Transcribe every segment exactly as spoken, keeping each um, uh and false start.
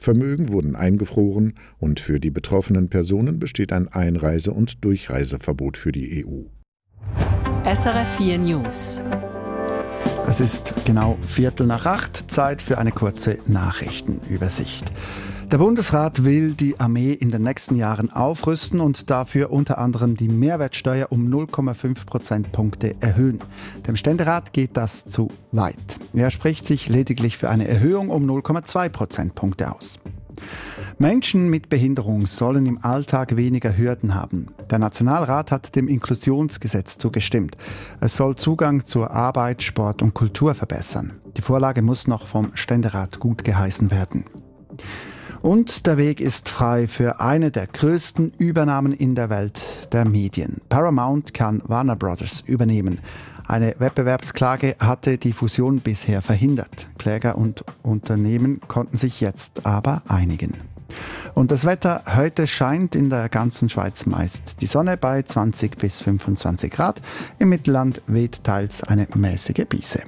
Vermögen wurden eingefroren und für die betroffenen Personen besteht ein Einreise- und Durchreiseverbot für die E U. S R F vier News. Es ist genau Viertel nach acht, Zeit für eine kurze Nachrichtenübersicht. Der Bundesrat will die Armee in den nächsten Jahren aufrüsten und dafür unter anderem die Mehrwertsteuer um null Komma fünf Prozentpunkte erhöhen. Dem Ständerat geht das zu weit. Er spricht sich lediglich für eine Erhöhung um null Komma zwei Prozentpunkte aus. Menschen mit Behinderung sollen im Alltag weniger Hürden haben. Der Nationalrat hat dem Inklusionsgesetz zugestimmt. Es soll Zugang zur Arbeit, Sport und Kultur verbessern. Die Vorlage muss noch vom Ständerat gut geheißen werden. Und der Weg ist frei für eine der größten Übernahmen in der Welt der Medien. Paramount kann Warner Brothers übernehmen. Eine Wettbewerbsklage hatte die Fusion bisher verhindert. Kläger und Unternehmen konnten sich jetzt aber einigen. Und das Wetter: Heute scheint in der ganzen Schweiz meist die Sonne bei zwanzig bis fünfundzwanzig Grad. Im Mittelland weht teils eine mäßige Brise.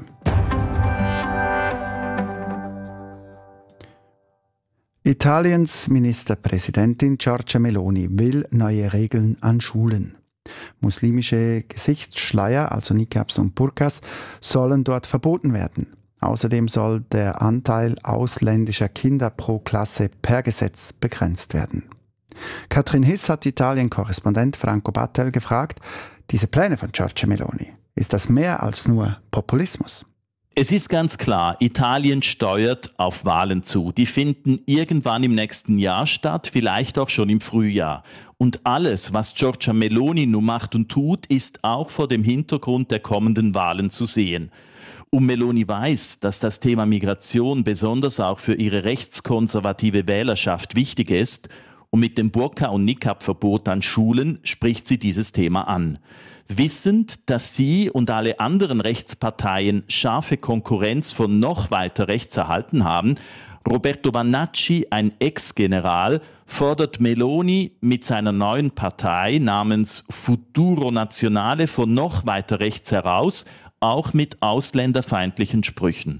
Italiens Ministerpräsidentin Giorgia Meloni will neue Regeln an Schulen. Muslimische Gesichtsschleier, also Niqabs und Burkas, sollen dort verboten werden. Außerdem soll der Anteil ausländischer Kinder pro Klasse per Gesetz begrenzt werden. Katrin Hiss hat Italien-Korrespondent Franco Battel gefragt, diese Pläne von Giorgia Meloni, ist das mehr als nur Populismus? Es ist ganz klar, Italien steuert auf Wahlen zu. Die finden irgendwann im nächsten Jahr statt, vielleicht auch schon im Frühjahr. Und alles, was Giorgia Meloni nun macht und tut, ist auch vor dem Hintergrund der kommenden Wahlen zu sehen. Und Meloni weiß, dass das Thema Migration besonders auch für ihre rechtskonservative Wählerschaft wichtig ist. Und mit dem Burka- und Niqab-Verbot an Schulen spricht sie dieses Thema an. Wissend, dass sie und alle anderen Rechtsparteien scharfe Konkurrenz von noch weiter rechts erhalten haben, Roberto Vannacci, ein Ex-General, fordert Meloni mit seiner neuen Partei namens Futuro Nazionale von noch weiter rechts heraus, auch mit ausländerfeindlichen Sprüchen.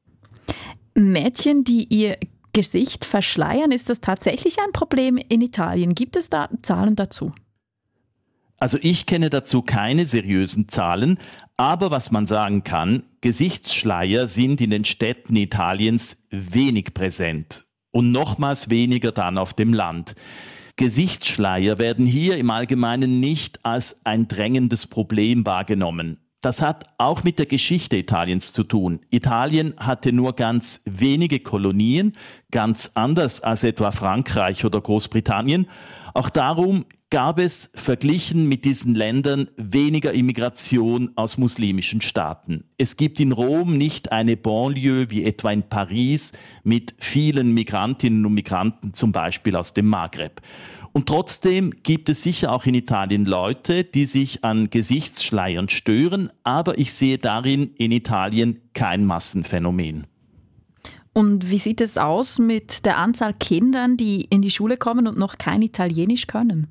Mädchen, die ihr Gesicht verschleiern, ist das tatsächlich ein Problem in Italien? Gibt es da Zahlen dazu? Also ich kenne dazu keine seriösen Zahlen, aber was man sagen kann, Gesichtsschleier sind in den Städten Italiens wenig präsent und nochmals weniger dann auf dem Land. Gesichtsschleier werden hier im Allgemeinen nicht als ein drängendes Problem wahrgenommen. Das hat auch mit der Geschichte Italiens zu tun. Italien hatte nur ganz wenige Kolonien, ganz anders als etwa Frankreich oder Großbritannien. Auch darum gab es verglichen mit diesen Ländern weniger Immigration aus muslimischen Staaten. Es gibt in Rom nicht eine Banlieue wie etwa in Paris mit vielen Migrantinnen und Migranten, zum Beispiel aus dem Maghreb. Und trotzdem gibt es sicher auch in Italien Leute, die sich an Gesichtsschleiern stören, aber ich sehe darin in Italien kein Massenphänomen. Und wie sieht es aus mit der Anzahl Kindern, die in die Schule kommen und noch kein Italienisch können?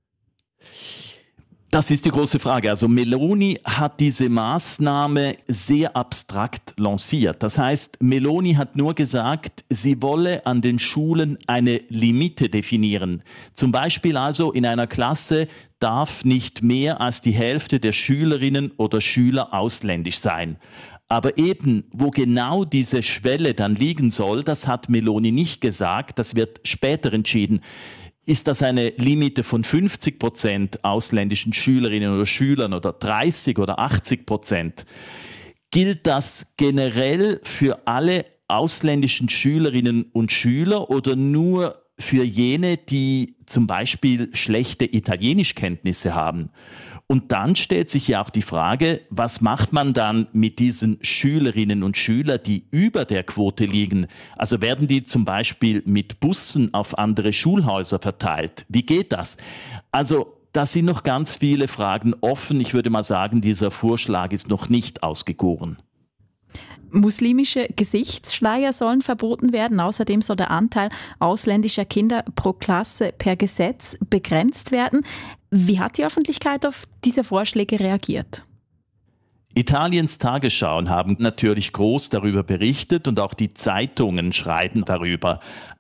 Das ist die große Frage. Also Meloni hat diese Maßnahme sehr abstrakt lanciert. Das heißt, Meloni hat nur gesagt, sie wolle an den Schulen eine Limite definieren. Zum Beispiel also in einer Klasse darf nicht mehr als die Hälfte der Schülerinnen oder Schüler ausländisch sein. Aber eben, wo genau diese Schwelle dann liegen soll, das hat Meloni nicht gesagt, das wird später entschieden. Ist das eine Limite von fünfzig Prozent ausländischen Schülerinnen oder Schülern oder dreißig oder achtzig Prozent? Gilt das generell für alle ausländischen Schülerinnen und Schüler oder nur für jene, die zum Beispiel schlechte Italienischkenntnisse haben? Und dann stellt sich ja auch die Frage, was macht man dann mit diesen Schülerinnen und Schülern, die über der Quote liegen? Also werden die zum Beispiel mit Bussen auf andere Schulhäuser verteilt? Wie geht das? Also da sind noch ganz viele Fragen offen. Ich würde mal sagen, dieser Vorschlag ist noch nicht ausgegoren. Muslimische Gesichtsschleier sollen verboten werden. Außerdem soll der Anteil ausländischer Kinder pro Klasse per Gesetz begrenzt werden. Wie hat die Öffentlichkeit auf diese Vorschläge reagiert? Italiens Tagesschauen haben natürlich groß darüber berichtet und auch die Zeitungen schreiben darüber.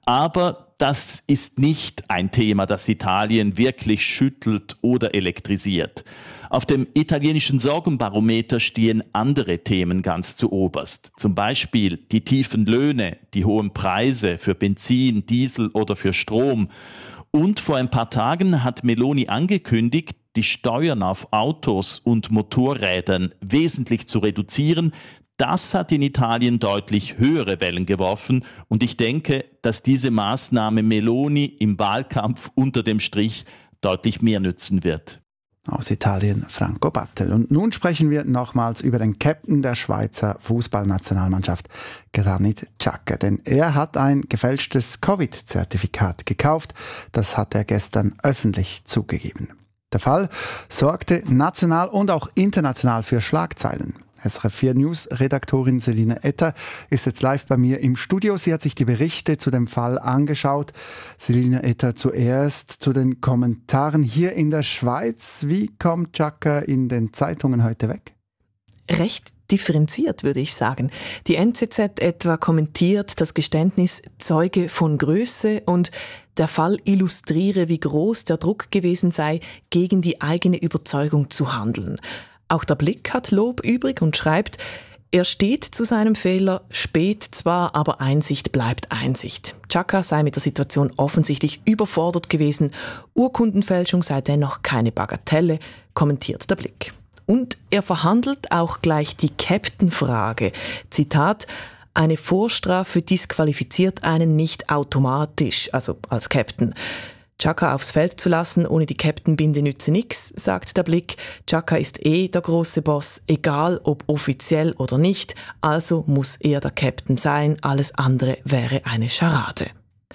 Aber das ist nicht ein Thema, das Italien wirklich schüttelt oder elektrisiert. Auf dem italienischen Sorgenbarometer stehen andere Themen ganz zu oberst. Zum Beispiel die tiefen Löhne, die hohen Preise für Benzin, Diesel oder für Strom. Und vor ein paar Tagen hat Meloni angekündigt, die Steuern auf Autos und Motorrädern wesentlich zu reduzieren. Das hat in Italien deutlich höhere Wellen geworfen und ich denke, dass diese Maßnahme Meloni im Wahlkampf unter dem Strich deutlich mehr nützen wird. Aus Italien Franco Battel. Und nun sprechen wir nochmals über den Captain der Schweizer Fußballnationalmannschaft, Granit Xhaka. Denn er hat ein gefälschtes Covid-Zertifikat gekauft. Das hat er gestern öffentlich zugegeben. Der Fall sorgte national und auch international für Schlagzeilen. S R F vier News-Redaktorin Selina Etter ist jetzt live bei mir im Studio. Sie hat sich die Berichte zu dem Fall angeschaut. Selina Etter, zuerst zu den Kommentaren hier in der Schweiz. Wie kommt Xhaka in den Zeitungen heute weg? Recht differenziert, würde ich sagen. Die N Z Z etwa kommentiert das Geständnis Zeuge von Größe und der Fall illustriere, wie groß der Druck gewesen sei, gegen die eigene Überzeugung zu handeln. Auch der Blick hat Lob übrig und schreibt, er steht zu seinem Fehler, spät zwar, aber Einsicht bleibt Einsicht. Xhaka sei mit der Situation offensichtlich überfordert gewesen, Urkundenfälschung sei dennoch keine Bagatelle, kommentiert der Blick. Und er verhandelt auch gleich die Captain-Frage. Zitat, eine Vorstrafe disqualifiziert einen nicht automatisch, also als Captain. Xhaka aufs Feld zu lassen, ohne die Captain-Binde nütze nix, sagt der Blick. Xhaka ist eh der große Boss, egal ob offiziell oder nicht, also muss er der Captain sein, alles andere wäre eine Scharade.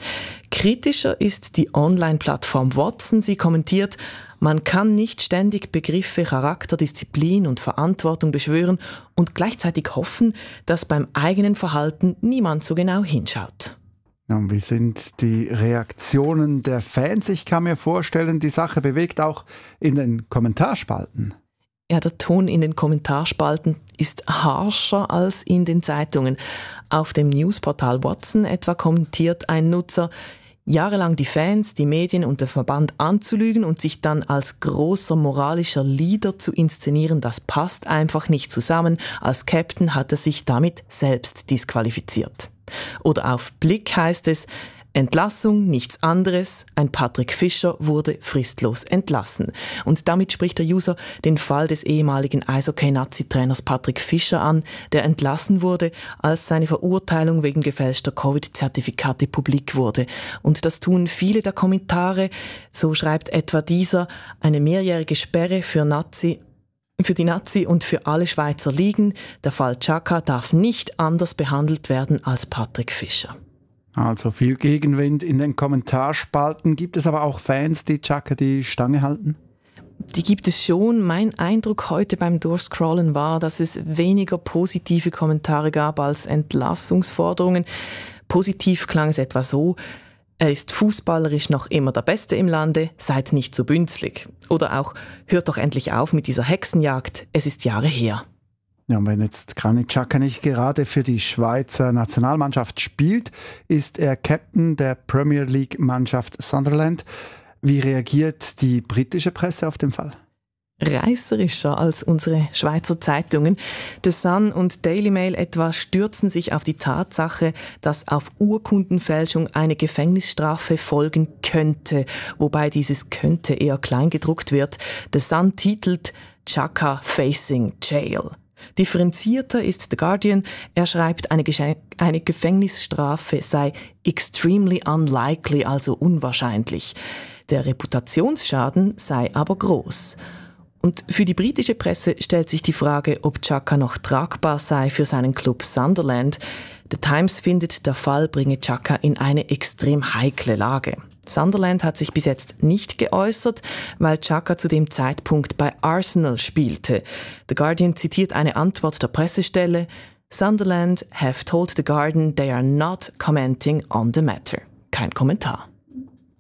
Kritischer ist die Online-Plattform Watson. Sie kommentiert, man kann nicht ständig Begriffe Charakter, Disziplin und Verantwortung beschwören und gleichzeitig hoffen, dass beim eigenen Verhalten niemand so genau hinschaut. Und wie sind die Reaktionen der Fans? Ich kann mir vorstellen, die Sache bewegt auch in den Kommentarspalten. Ja, der Ton in den Kommentarspalten ist harscher als in den Zeitungen. Auf dem Newsportal Watson etwa kommentiert ein Nutzer, jahrelang die Fans, die Medien und der Verband anzulügen und sich dann als großer moralischer Leader zu inszenieren, das passt einfach nicht zusammen. Als Captain hat er sich damit selbst disqualifiziert. Oder auf Blick heißt es, Entlassung, nichts anderes, ein Patrick Fischer wurde fristlos entlassen. Und damit spricht der User den Fall des ehemaligen Eishockey-Nazi-Trainers Patrick Fischer an, der entlassen wurde, als seine Verurteilung wegen gefälschter Covid-Zertifikate publik wurde. Und das tun viele der Kommentare. So schreibt etwa dieser, eine mehrjährige Sperre für Nazi Für die Nazi und für alle Schweizer liegen. Der Fall Xhaka darf nicht anders behandelt werden als Patrick Fischer. Also viel Gegenwind in den Kommentarspalten. Gibt es aber auch Fans, die Xhaka die Stange halten? Die gibt es schon. Mein Eindruck heute beim Durchscrollen war, dass es weniger positive Kommentare gab als Entlassungsforderungen. Positiv klang es etwa so, er ist fußballerisch noch immer der Beste im Lande, seid nicht so bünzlig. Oder auch, hört doch endlich auf mit dieser Hexenjagd, es ist Jahre her. Ja, und wenn jetzt Granit Xhaka nicht gerade für die Schweizer Nationalmannschaft spielt, ist er Captain der Premier League-Mannschaft Sunderland. Wie reagiert die britische Presse auf den Fall? Reißerischer als unsere Schweizer Zeitungen. The Sun und Daily Mail etwa stürzen sich auf die Tatsache, dass auf Urkundenfälschung eine Gefängnisstrafe folgen könnte, wobei dieses könnte eher klein gedruckt wird. The Sun titelt Xhaka facing jail. Differenzierter ist The Guardian. Er schreibt, eine, Geschen- eine Gefängnisstrafe sei extremely unlikely, also unwahrscheinlich. Der Reputationsschaden sei aber groß. Und für die britische Presse stellt sich die Frage, ob Xhaka noch tragbar sei für seinen Club Sunderland. The Times findet, der Fall bringe Xhaka in eine extrem heikle Lage. Sunderland hat sich bis jetzt nicht geäußert, weil Xhaka zu dem Zeitpunkt bei Arsenal spielte. The Guardian zitiert eine Antwort der Pressestelle. Sunderland have told The Guardian they are not commenting on the matter. Kein Kommentar.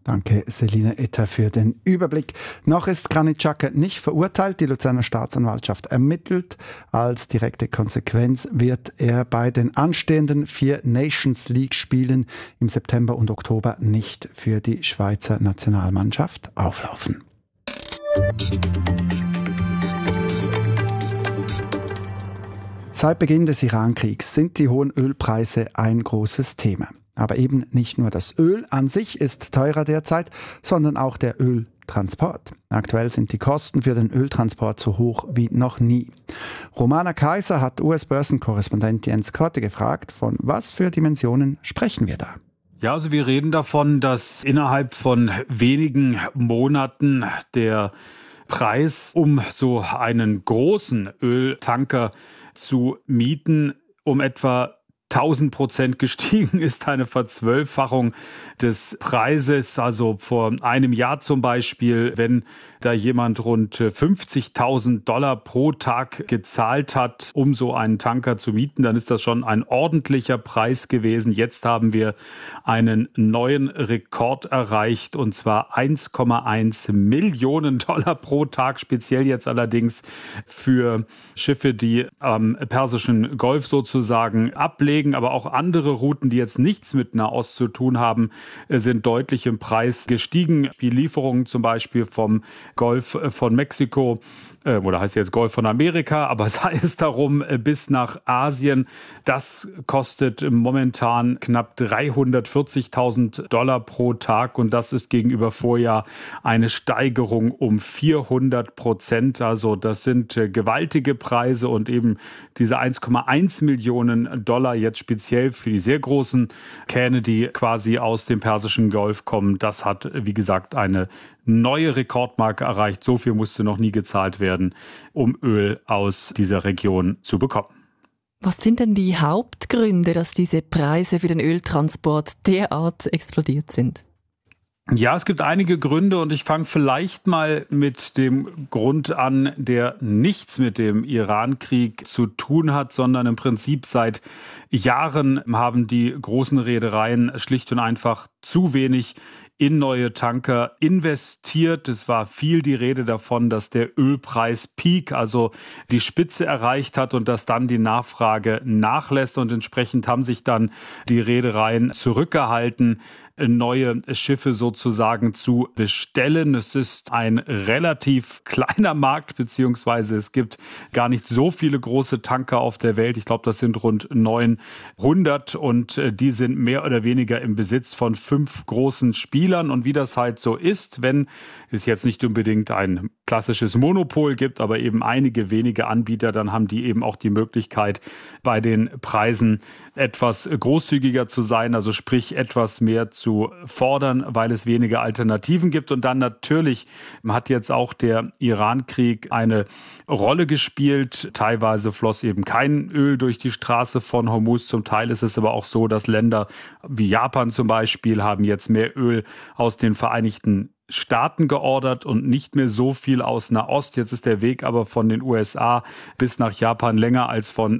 Danke, Selina Etter, für den Überblick. Noch ist Granit Xhaka nicht verurteilt. Die Luzerner Staatsanwaltschaft ermittelt. Als direkte Konsequenz wird er bei den anstehenden vier Nations League-Spielen im September und Oktober nicht für die Schweizer Nationalmannschaft auflaufen. Seit Beginn des Iran-Kriegs sind die hohen Ölpreise ein großes Thema. Aber eben nicht nur das Öl an sich ist teurer derzeit, sondern auch der Öltransport. Aktuell sind die Kosten für den Öltransport so hoch wie noch nie. Romana Kaiser hat U S-Börsenkorrespondent Jens Korte gefragt, von was für Dimensionen sprechen wir da? Ja, also wir reden davon, dass innerhalb von wenigen Monaten der Preis, um so einen großen Öltanker zu mieten, um etwa tausend Prozent gestiegen ist, eine Verzwölffachung des Preises. Also vor einem Jahr zum Beispiel, wenn da jemand rund fünfzigtausend Dollar pro Tag gezahlt hat, um so einen Tanker zu mieten, dann ist das schon ein ordentlicher Preis gewesen. Jetzt haben wir einen neuen Rekord erreicht, und zwar eins Komma eins Millionen Dollar pro Tag, speziell jetzt allerdings für Schiffe, die am Persischen Golf sozusagen ablegen. Aber auch andere Routen, die jetzt nichts mit Nahost zu tun haben, sind deutlich im Preis gestiegen. Die Lieferungen zum Beispiel vom Golf von Mexiko, oder heißt jetzt Golf von Amerika, aber sei es darum, bis nach Asien. Das kostet momentan knapp dreihundertvierzigtausend Dollar pro Tag, und das ist gegenüber Vorjahr eine Steigerung um vierhundert Prozent. Also das sind gewaltige Preise, und eben diese eins Komma eins Millionen Dollar jetzt speziell für die sehr großen Kähne, die quasi aus dem Persischen Golf kommen, das hat, wie gesagt, eine neue Rekordmarke erreicht. So viel musste noch nie gezahlt werden, um Öl aus dieser Region zu bekommen. Was sind denn die Hauptgründe, dass diese Preise für den Öltransport derart explodiert sind? Ja, es gibt einige Gründe, und ich fange vielleicht mal mit dem Grund an, der nichts mit dem Iran-Krieg zu tun hat, sondern im Prinzip seit Jahren haben die großen Reedereien schlicht und einfach zu wenig in neue Tanker investiert. Es war viel die Rede davon, dass der Ölpreis Peak, also die Spitze erreicht hat, und dass dann die Nachfrage nachlässt, und entsprechend haben sich dann die Reedereien zurückgehalten, neue Schiffe sozusagen zu bestellen. Es ist ein relativ kleiner Markt, beziehungsweise es gibt gar nicht so viele große Tanker auf der Welt. Ich glaube, das sind rund neunhundert, und die sind mehr oder weniger im Besitz von fünf großen Spielern. Und wie das halt so ist, wenn es jetzt nicht unbedingt ein klassisches Monopol gibt, aber eben einige wenige Anbieter, dann haben die eben auch die Möglichkeit, bei den Preisen etwas großzügiger zu sein, also sprich etwas mehr zu fordern, weil es weniger Alternativen gibt. Und dann natürlich hat jetzt auch der Iran-Krieg eine Rolle gespielt. Teilweise floss eben kein Öl durch die Straße von Hormuz. Zum Teil ist es aber auch so, dass Länder wie Japan zum Beispiel haben jetzt mehr Öl aus den Vereinigten Staaten geordert und nicht mehr so viel aus Nahost. Jetzt ist der Weg aber von den U S A bis nach Japan länger als von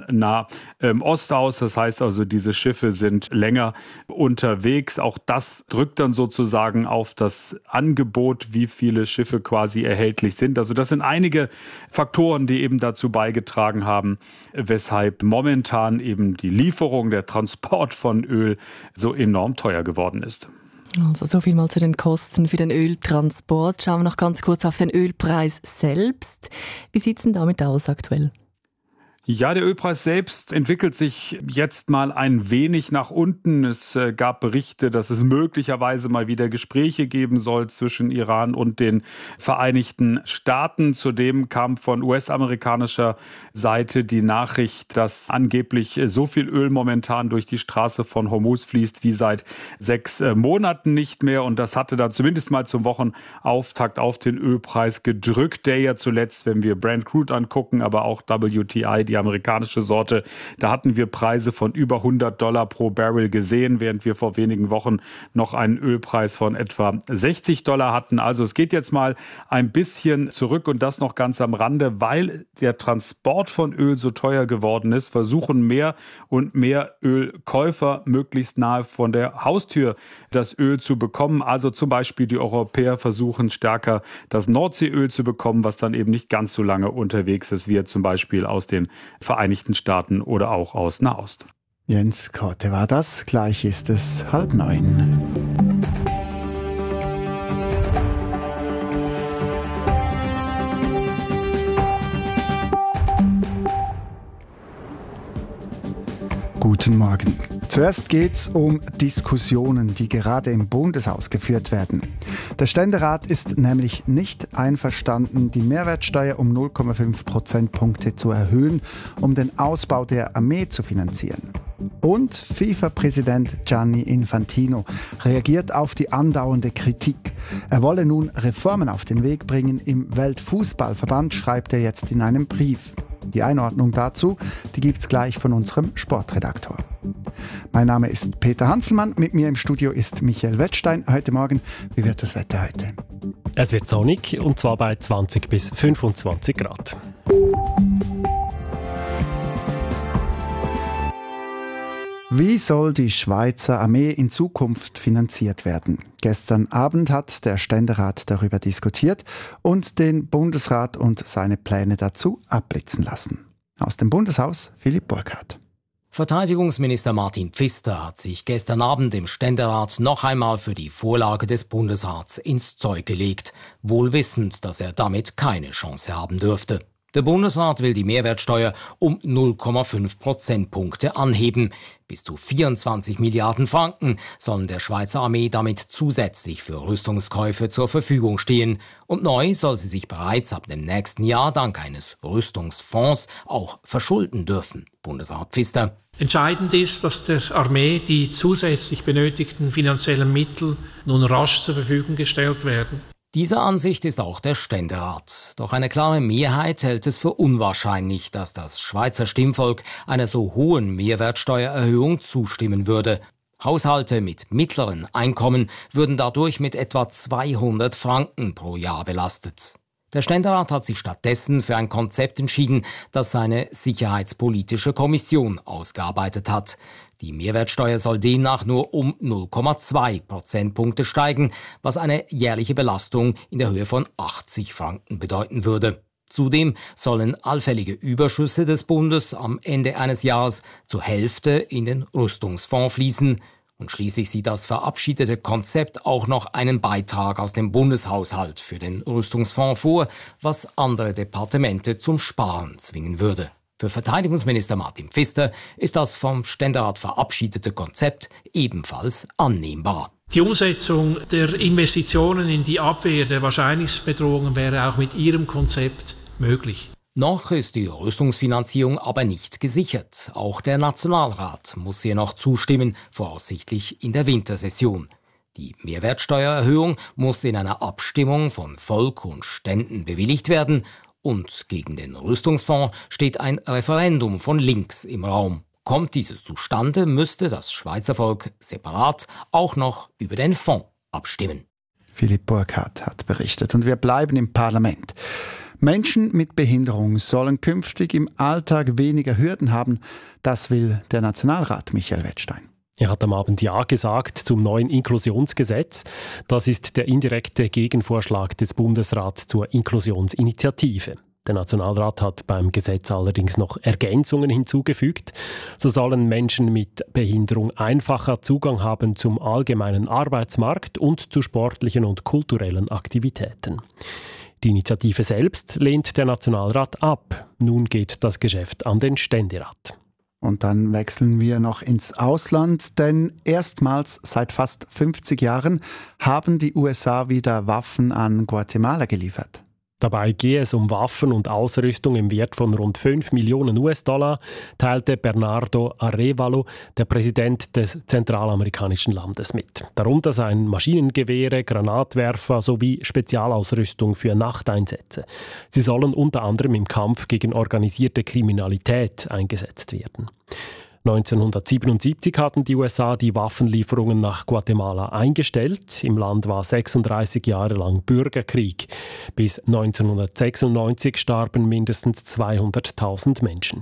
Nahost aus. Das heißt also, diese Schiffe sind länger unterwegs. Auch das drückt dann sozusagen auf das Angebot, wie viele Schiffe quasi erhältlich sind. Also das sind einige Faktoren, die eben dazu beigetragen haben, weshalb momentan eben die Lieferung, der Transport von Öl so enorm teuer geworden ist. Also so viel mal zu den Kosten für den Öltransport. Schauen wir noch ganz kurz auf den Ölpreis selbst. Wie sieht es denn damit aus aktuell? Ja, der Ölpreis selbst entwickelt sich jetzt mal ein wenig nach unten. Es gab Berichte, dass es möglicherweise mal wieder Gespräche geben soll zwischen Iran und den Vereinigten Staaten. Zudem kam von U S-amerikanischer Seite die Nachricht, dass angeblich so viel Öl momentan durch die Straße von Hormuz fließt wie seit sechs Monaten nicht mehr. Und das hatte dann zumindest mal zum Wochenauftakt auf den Ölpreis gedrückt, der ja zuletzt, wenn wir Brent Crude angucken, aber auch W T I, die amerikanische Sorte. Da hatten wir Preise von über hundert Dollar pro Barrel gesehen, während wir vor wenigen Wochen noch einen Ölpreis von etwa sechzig Dollar hatten. Also es geht jetzt mal ein bisschen zurück und das noch ganz am Rande, weil der Transport von Öl so teuer geworden ist, versuchen mehr und mehr Ölkäufer möglichst nahe von der Haustür das Öl zu bekommen. Also zum Beispiel die Europäer versuchen stärker das Nordseeöl zu bekommen, was dann eben nicht ganz so lange unterwegs ist, wie zum Beispiel aus den Vereinigten Staaten oder auch aus Nahost. Jens Korte war das. Gleich ist es halb neun. Guten Morgen. Zuerst geht es um Diskussionen, die gerade im Bundeshaus geführt werden. Der Ständerat ist nämlich nicht einverstanden, die Mehrwertsteuer um null Komma fünf Prozentpunkte zu erhöhen, um den Ausbau der Armee zu finanzieren. Und FIFA-Präsident Gianni Infantino reagiert auf die andauernde Kritik. Er wolle nun Reformen auf den Weg bringen im Weltfußballverband, schreibt er jetzt in einem Brief. Die Einordnung dazu, die gibt's gleich von unserem Sportredaktor. Mein Name ist Peter Hanselmann, mit mir im Studio ist Michael Wettstein. Heute Morgen, wie wird das Wetter heute? Es wird sonnig, und zwar bei zwanzig bis fünfundzwanzig Grad. Wie soll die Schweizer Armee in Zukunft finanziert werden? Gestern Abend hat der Ständerat darüber diskutiert und den Bundesrat und seine Pläne dazu abblitzen lassen. Aus dem Bundeshaus Philipp Burkhardt. Verteidigungsminister Martin Pfister hat sich gestern Abend im Ständerat noch einmal für die Vorlage des Bundesrats ins Zeug gelegt, wohl wissend, dass er damit keine Chance haben dürfte. Der Bundesrat will die Mehrwertsteuer um null Komma fünf Prozentpunkte anheben. Bis zu vierundzwanzig Milliarden Franken sollen der Schweizer Armee damit zusätzlich für Rüstungskäufe zur Verfügung stehen. Und neu soll sie sich bereits ab dem nächsten Jahr dank eines Rüstungsfonds auch verschulden dürfen. Bundesrat Pfister. Entscheidend ist, dass der Armee die zusätzlich benötigten finanziellen Mittel nun rasch zur Verfügung gestellt werden. Dieser Ansicht ist auch der Ständerat. Doch eine klare Mehrheit hält es für unwahrscheinlich, dass das Schweizer Stimmvolk einer so hohen Mehrwertsteuererhöhung zustimmen würde. Haushalte mit mittleren Einkommen würden dadurch mit etwa zweihundert Franken pro Jahr belastet. Der Ständerat hat sich stattdessen für ein Konzept entschieden, das seine Sicherheitspolitische Kommission ausgearbeitet hat. Die Mehrwertsteuer soll demnach nur um null Komma zwei Prozentpunkte steigen, was eine jährliche Belastung in der Höhe von achtzig Franken bedeuten würde. Zudem sollen allfällige Überschüsse des Bundes am Ende eines Jahres zur Hälfte in den Rüstungsfonds fließen. Und schließlich sieht das verabschiedete Konzept auch noch einen Beitrag aus dem Bundeshaushalt für den Rüstungsfonds vor, was andere Departemente zum Sparen zwingen würde. Für Verteidigungsminister Martin Pfister ist das vom Ständerat verabschiedete Konzept ebenfalls annehmbar. Die Umsetzung der Investitionen in die Abwehr der Wahrscheinlichkeitsbedrohungen wäre auch mit Ihrem Konzept möglich. Noch ist die Rüstungsfinanzierung aber nicht gesichert. Auch der Nationalrat muss hier noch zustimmen, voraussichtlich in der Wintersession. Die Mehrwertsteuererhöhung muss in einer Abstimmung von Volk und Ständen bewilligt werden. Und gegen den Rüstungsfonds steht ein Referendum von links im Raum. Kommt dieses zustande, müsste das Schweizer Volk separat auch noch über den Fonds abstimmen. Philipp Burkhardt hat berichtet. Und wir bleiben im Parlament. Menschen mit Behinderung sollen künftig im Alltag weniger Hürden haben. Das will der Nationalrat Michael Wettstein. Er hat am Abend Ja gesagt zum neuen Inklusionsgesetz. Das ist der indirekte Gegenvorschlag des Bundesrats zur Inklusionsinitiative. Der Nationalrat hat beim Gesetz allerdings noch Ergänzungen hinzugefügt. So sollen Menschen mit Behinderung einfacher Zugang haben zum allgemeinen Arbeitsmarkt und zu sportlichen und kulturellen Aktivitäten. Die Initiative selbst lehnt der Nationalrat ab. Nun geht das Geschäft an den Ständerat. Und dann wechseln wir noch ins Ausland, denn erstmals seit fast fünfzig Jahren haben die U S A wieder Waffen an Guatemala geliefert. Dabei gehe es um Waffen und Ausrüstung im Wert von rund fünf Millionen U S-Dollar, teilte Bernardo Arévalo, der Präsident des zentralamerikanischen Landes, mit. Darunter seien Maschinengewehre, Granatwerfer sowie Spezialausrüstung für Nachteinsätze. Sie sollen unter anderem im Kampf gegen organisierte Kriminalität eingesetzt werden. neunzehnhundertsiebenundsiebzig hatten die U S A die Waffenlieferungen nach Guatemala eingestellt. Im Land war sechsunddreißig Jahre lang Bürgerkrieg. Bis neunzehnhundertsechsundneunzig starben mindestens zweihunderttausend Menschen.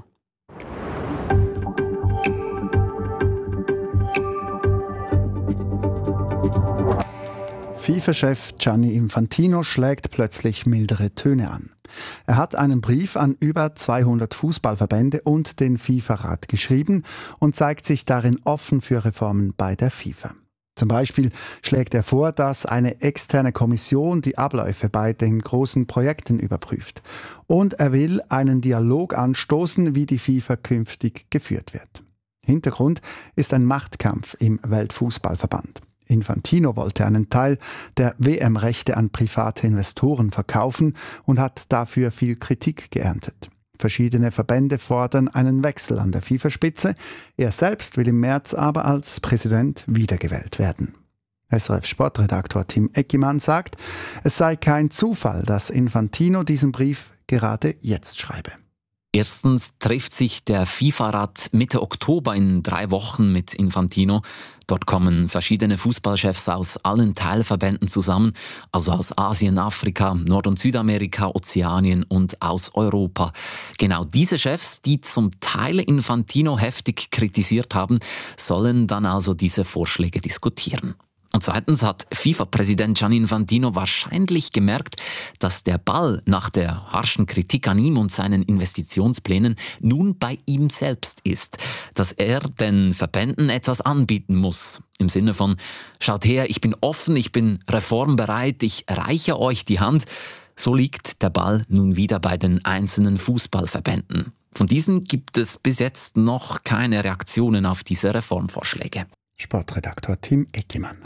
FIFA-Chef Gianni Infantino schlägt plötzlich mildere Töne an. Er hat einen Brief an über zweihundert Fußballverbände und den FIFA-Rat geschrieben und zeigt sich darin offen für Reformen bei der FIFA. Zum Beispiel schlägt er vor, dass eine externe Kommission die Abläufe bei den großen Projekten überprüft. Und er will einen Dialog anstoßen, wie die FIFA künftig geführt wird. Hintergrund ist ein Machtkampf im Weltfußballverband. Infantino wollte einen Teil der W M-Rechte an private Investoren verkaufen und hat dafür viel Kritik geerntet. Verschiedene Verbände fordern einen Wechsel an der FIFA-Spitze. Er selbst will im März aber als Präsident wiedergewählt werden. S R F-Sportredaktor Tim Eckimann sagt, es sei kein Zufall, dass Infantino diesen Brief gerade jetzt schreibe. Erstens trifft sich der FIFA-Rat Mitte Oktober in drei Wochen mit Infantino. Dort kommen verschiedene Fußballchefs aus allen Teilverbänden zusammen, also aus Asien, Afrika, Nord- und Südamerika, Ozeanien und aus Europa. Genau diese Chefs, die zum Teil Infantino heftig kritisiert haben, sollen dann also diese Vorschläge diskutieren. Und zweitens hat FIFA-Präsident Gianni Infantino wahrscheinlich gemerkt, dass der Ball nach der harschen Kritik an ihm und seinen Investitionsplänen nun bei ihm selbst ist. Dass er den Verbänden etwas anbieten muss. Im Sinne von, schaut her, ich bin offen, ich bin reformbereit, ich reiche euch die Hand. So liegt der Ball nun wieder bei den einzelnen Fußballverbänden. Von diesen gibt es bis jetzt noch keine Reaktionen auf diese Reformvorschläge. Sportredaktor Tim Eckimann.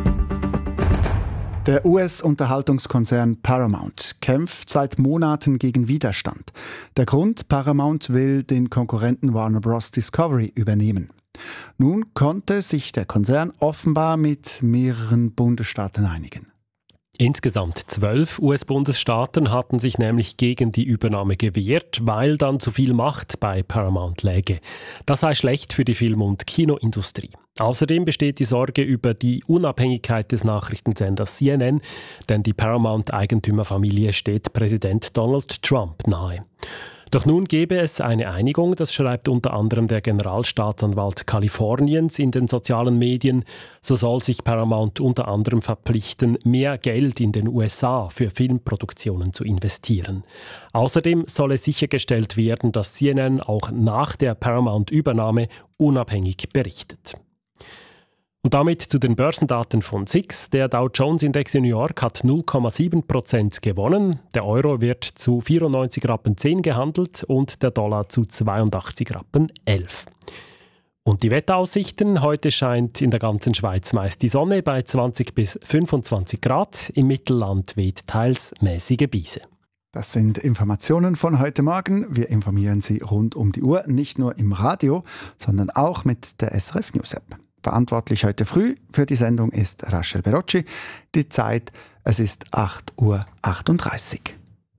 Der U S-Unterhaltungskonzern Paramount kämpft seit Monaten gegen Widerstand. Der Grund: Paramount will den Konkurrenten Warner Bros. Discovery übernehmen. Nun konnte sich der Konzern offenbar mit mehreren Bundesstaaten einigen. Insgesamt zwölf U S-Bundesstaaten hatten sich nämlich gegen die Übernahme gewehrt, weil dann zu viel Macht bei Paramount läge. Das sei schlecht für die Film- und Kinoindustrie. Außerdem besteht die Sorge über die Unabhängigkeit des Nachrichtensenders C N N, denn die Paramount-Eigentümerfamilie steht Präsident Donald Trump nahe. Doch nun gebe es eine Einigung, das schreibt unter anderem der Generalstaatsanwalt Kaliforniens in den sozialen Medien. So soll sich Paramount unter anderem verpflichten, mehr Geld in den U S A für Filmproduktionen zu investieren. Außerdem solle sichergestellt werden, dass C N N auch nach der Paramount-Übernahme unabhängig berichtet. Und damit zu den Börsendaten von S I X. Der Dow-Jones-Index in New York hat null Komma sieben Prozent gewonnen. Der Euro wird zu vierundneunzig Rappen zehn gehandelt und der Dollar zu zweiundachtzig Rappen elf. Und die Wetteraussichten: Heute scheint in der ganzen Schweiz meist die Sonne bei zwanzig bis fünfundzwanzig Grad. Im Mittelland weht teils mäßige Brise. Das sind Informationen von heute Morgen. Wir informieren Sie rund um die Uhr, nicht nur im Radio, sondern auch mit der S R F News App. Verantwortlich heute früh für die Sendung ist Rachel Berocci. Die Zeit, es ist acht Uhr achtunddreißig.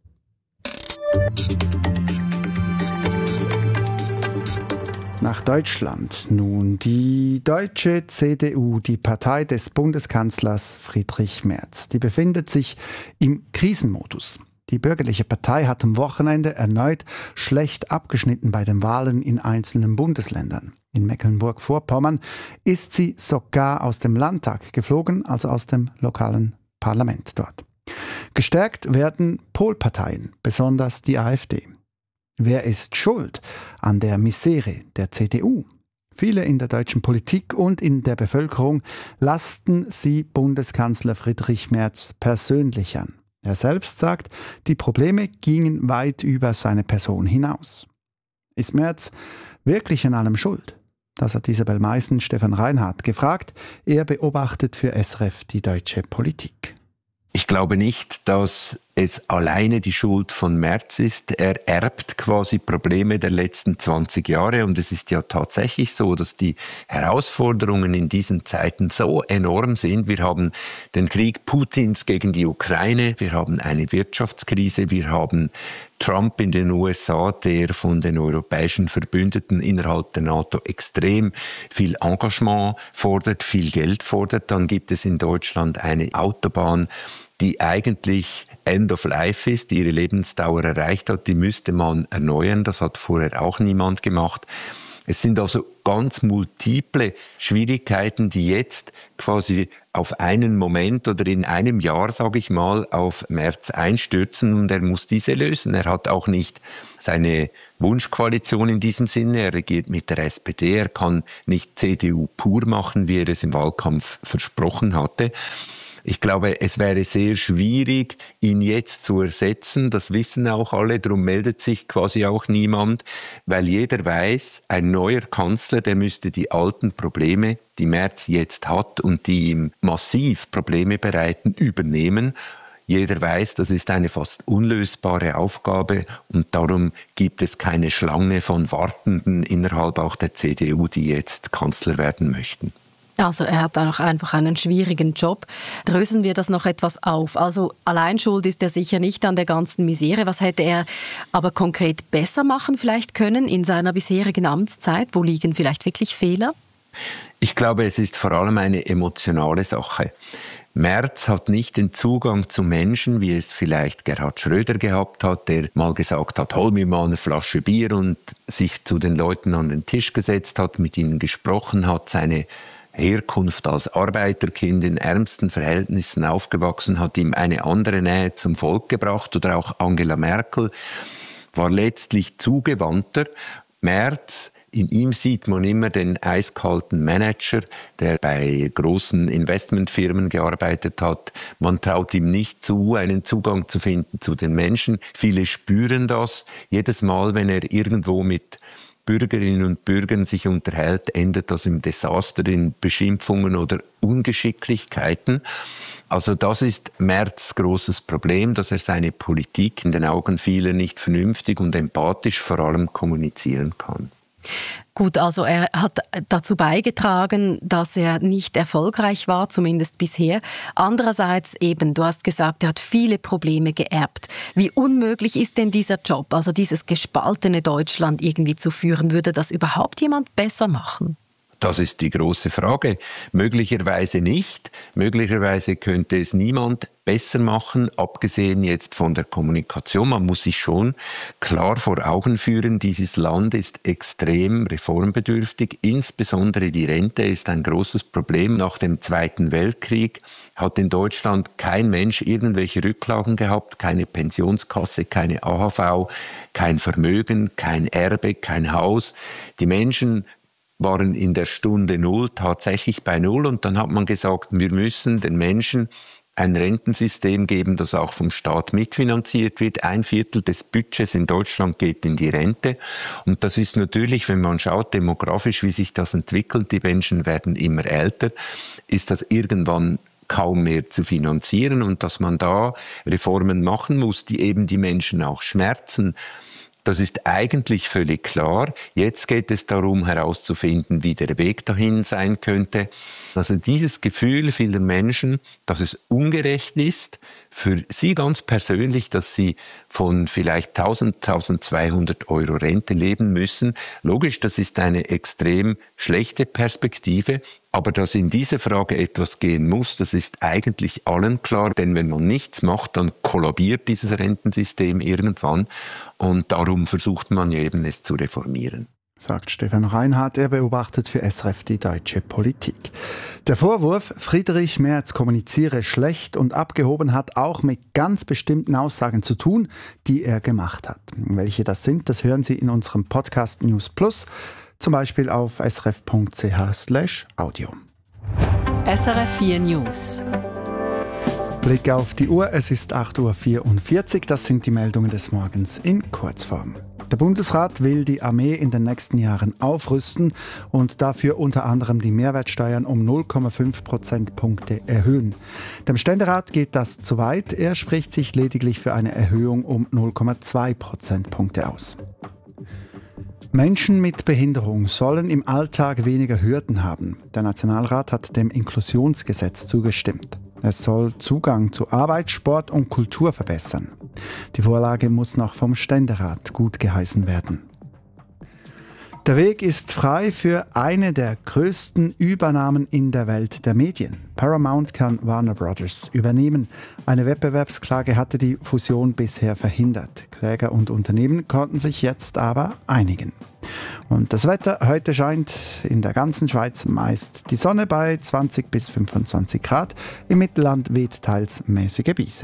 Nach Deutschland nun. Die deutsche C D U, die Partei des Bundeskanzlers Friedrich Merz, die befindet sich im Krisenmodus. Die bürgerliche Partei hat am Wochenende erneut schlecht abgeschnitten bei den Wahlen in einzelnen Bundesländern. In Mecklenburg-Vorpommern ist sie sogar aus dem Landtag geflogen, also aus dem lokalen Parlament dort. Gestärkt werden Polparteien, besonders die A f D. Wer ist schuld an der Misere der C D U? Viele in der deutschen Politik und in der Bevölkerung lasten sie Bundeskanzler Friedrich Merz persönlich an. Er selbst sagt, die Probleme gingen weit über seine Person hinaus. Ist Merz wirklich an allem schuld? Das hat Isabel Meissen Stefan Reinhardt gefragt. Er beobachtet für S R F die deutsche Politik. Ich glaube nicht, dass es alleine die Schuld von Merz ist. Er erbt quasi Probleme der letzten zwanzig Jahre und es ist ja tatsächlich so, dass die Herausforderungen in diesen Zeiten so enorm sind. Wir haben den Krieg Putins gegen die Ukraine, wir haben eine Wirtschaftskrise, wir haben Trump in den U S A, der von den europäischen Verbündeten innerhalb der NATO extrem viel Engagement fordert, viel Geld fordert. Dann gibt es in Deutschland eine Autobahn, die eigentlich End of Life ist, die ihre Lebensdauer erreicht hat. Die müsste man erneuern. Das hat vorher auch niemand gemacht. Es sind also ganz multiple Schwierigkeiten, die jetzt quasi auf einen Moment oder in einem Jahr, sage ich mal, auf Merz einstürzen und er muss diese lösen. Er hat auch nicht seine Wunschkoalition in diesem Sinne. Er regiert mit der S P D. Er kann nicht C D U pur machen, wie er es im Wahlkampf versprochen hatte. Ich glaube, es wäre sehr schwierig, ihn jetzt zu ersetzen. Das wissen auch alle, darum meldet sich quasi auch niemand, weil jeder weiß, ein neuer Kanzler, der müsste die alten Probleme, die Merz jetzt hat und die ihm massiv Probleme bereiten, übernehmen. Jeder weiß, das ist eine fast unlösbare Aufgabe und darum gibt es keine Schlange von Wartenden innerhalb auch der C D U, die jetzt Kanzler werden möchten. Also er hat auch einfach einen schwierigen Job. Dröseln wir das noch etwas auf. Also allein schuld ist er sicher nicht an der ganzen Misere. Was hätte er aber konkret besser machen vielleicht können in seiner bisherigen Amtszeit? Wo liegen vielleicht wirklich Fehler? Ich glaube, es ist vor allem eine emotionale Sache. Merz hat nicht den Zugang zu Menschen, wie es vielleicht Gerhard Schröder gehabt hat, der mal gesagt hat, hol mir mal eine Flasche Bier und sich zu den Leuten an den Tisch gesetzt hat, mit ihnen gesprochen hat, seine Herkunft als Arbeiterkind in ärmsten Verhältnissen aufgewachsen, hat ihm eine andere Nähe zum Volk gebracht. Oder auch Angela Merkel war letztlich zugewandter. Merz, in ihm sieht man immer den eiskalten Manager, der bei großen Investmentfirmen gearbeitet hat. Man traut ihm nicht zu, einen Zugang zu finden zu den Menschen. Viele spüren das. Jedes Mal, wenn er irgendwo mit Bürgerinnen und Bürgern sich unterhält, endet das im Desaster, in Beschimpfungen oder Ungeschicklichkeiten. Also das ist Merz' großes Problem, dass er seine Politik in den Augen vieler nicht vernünftig und empathisch vor allem kommunizieren kann. Gut, also er hat dazu beigetragen, dass er nicht erfolgreich war, zumindest bisher. Andererseits eben, du hast gesagt, er hat viele Probleme geerbt. Wie unmöglich ist denn dieser Job, also dieses gespaltene Deutschland irgendwie zu führen? Würde das überhaupt jemand besser machen? Das ist die große Frage. Möglicherweise nicht. Möglicherweise könnte es niemand besser machen, abgesehen jetzt von der Kommunikation. Man muss sich schon klar vor Augen führen, dieses Land ist extrem reformbedürftig. Insbesondere die Rente ist ein großes Problem. Nach dem Zweiten Weltkrieg hat in Deutschland kein Mensch irgendwelche Rücklagen gehabt, keine Pensionskasse, keine A H V, kein Vermögen, kein Erbe, kein Haus. Die Menschen waren in der Stunde Null tatsächlich bei Null und dann hat man gesagt, wir müssen den Menschen ein Rentensystem geben, das auch vom Staat mitfinanziert wird. Ein Viertel des Budgets in Deutschland geht in die Rente und das ist natürlich, wenn man schaut demografisch, wie sich das entwickelt, die Menschen werden immer älter, ist das irgendwann kaum mehr zu finanzieren und dass man da Reformen machen muss, die eben die Menschen auch schmerzen. Das ist eigentlich völlig klar. Jetzt geht es darum, herauszufinden, wie der Weg dahin sein könnte. Also dieses Gefühl vieler Menschen, dass es ungerecht ist, für sie ganz persönlich, dass sie von vielleicht tausend, tausendzweihundert Euro Rente leben müssen. Logisch, das ist eine extrem schlechte Perspektive. Aber dass in dieser Frage etwas gehen muss, das ist eigentlich allen klar. Denn wenn man nichts macht, dann kollabiert dieses Rentensystem irgendwann. Und darum versucht man eben, es zu reformieren. Sagt Stefan Reinhardt, er beobachtet für S R F die deutsche Politik. Der Vorwurf, Friedrich Merz kommuniziere schlecht und abgehoben, hat auch mit ganz bestimmten Aussagen zu tun, die er gemacht hat. Welche das sind, das hören Sie in unserem Podcast News Plus, zum Beispiel auf srf.ch slash audio. S R F vier News. Blick auf die Uhr, es ist acht Uhr vierundvierzig, das sind die Meldungen des Morgens in Kurzform. Der Bundesrat will die Armee in den nächsten Jahren aufrüsten und dafür unter anderem die Mehrwertsteuern um null Komma fünf Prozentpunkte erhöhen. Dem Ständerat geht das zu weit. Er spricht sich lediglich für eine Erhöhung um null Komma zwei Prozentpunkte aus. Menschen mit Behinderung sollen im Alltag weniger Hürden haben. Der Nationalrat hat dem Inklusionsgesetz zugestimmt. Es soll Zugang zu Arbeit, Sport und Kultur verbessern. Die Vorlage muss noch vom Ständerat gutgeheißen werden. Der Weg ist frei für eine der größten Übernahmen in der Welt der Medien. Paramount kann Warner Brothers übernehmen. Eine Wettbewerbsklage hatte die Fusion bisher verhindert. Kläger und Unternehmen konnten sich jetzt aber einigen. Und das Wetter: Heute scheint in der ganzen Schweiz meist die Sonne bei zwanzig bis fünfundzwanzig Grad. Im Mittelland weht teils mäßige Brise.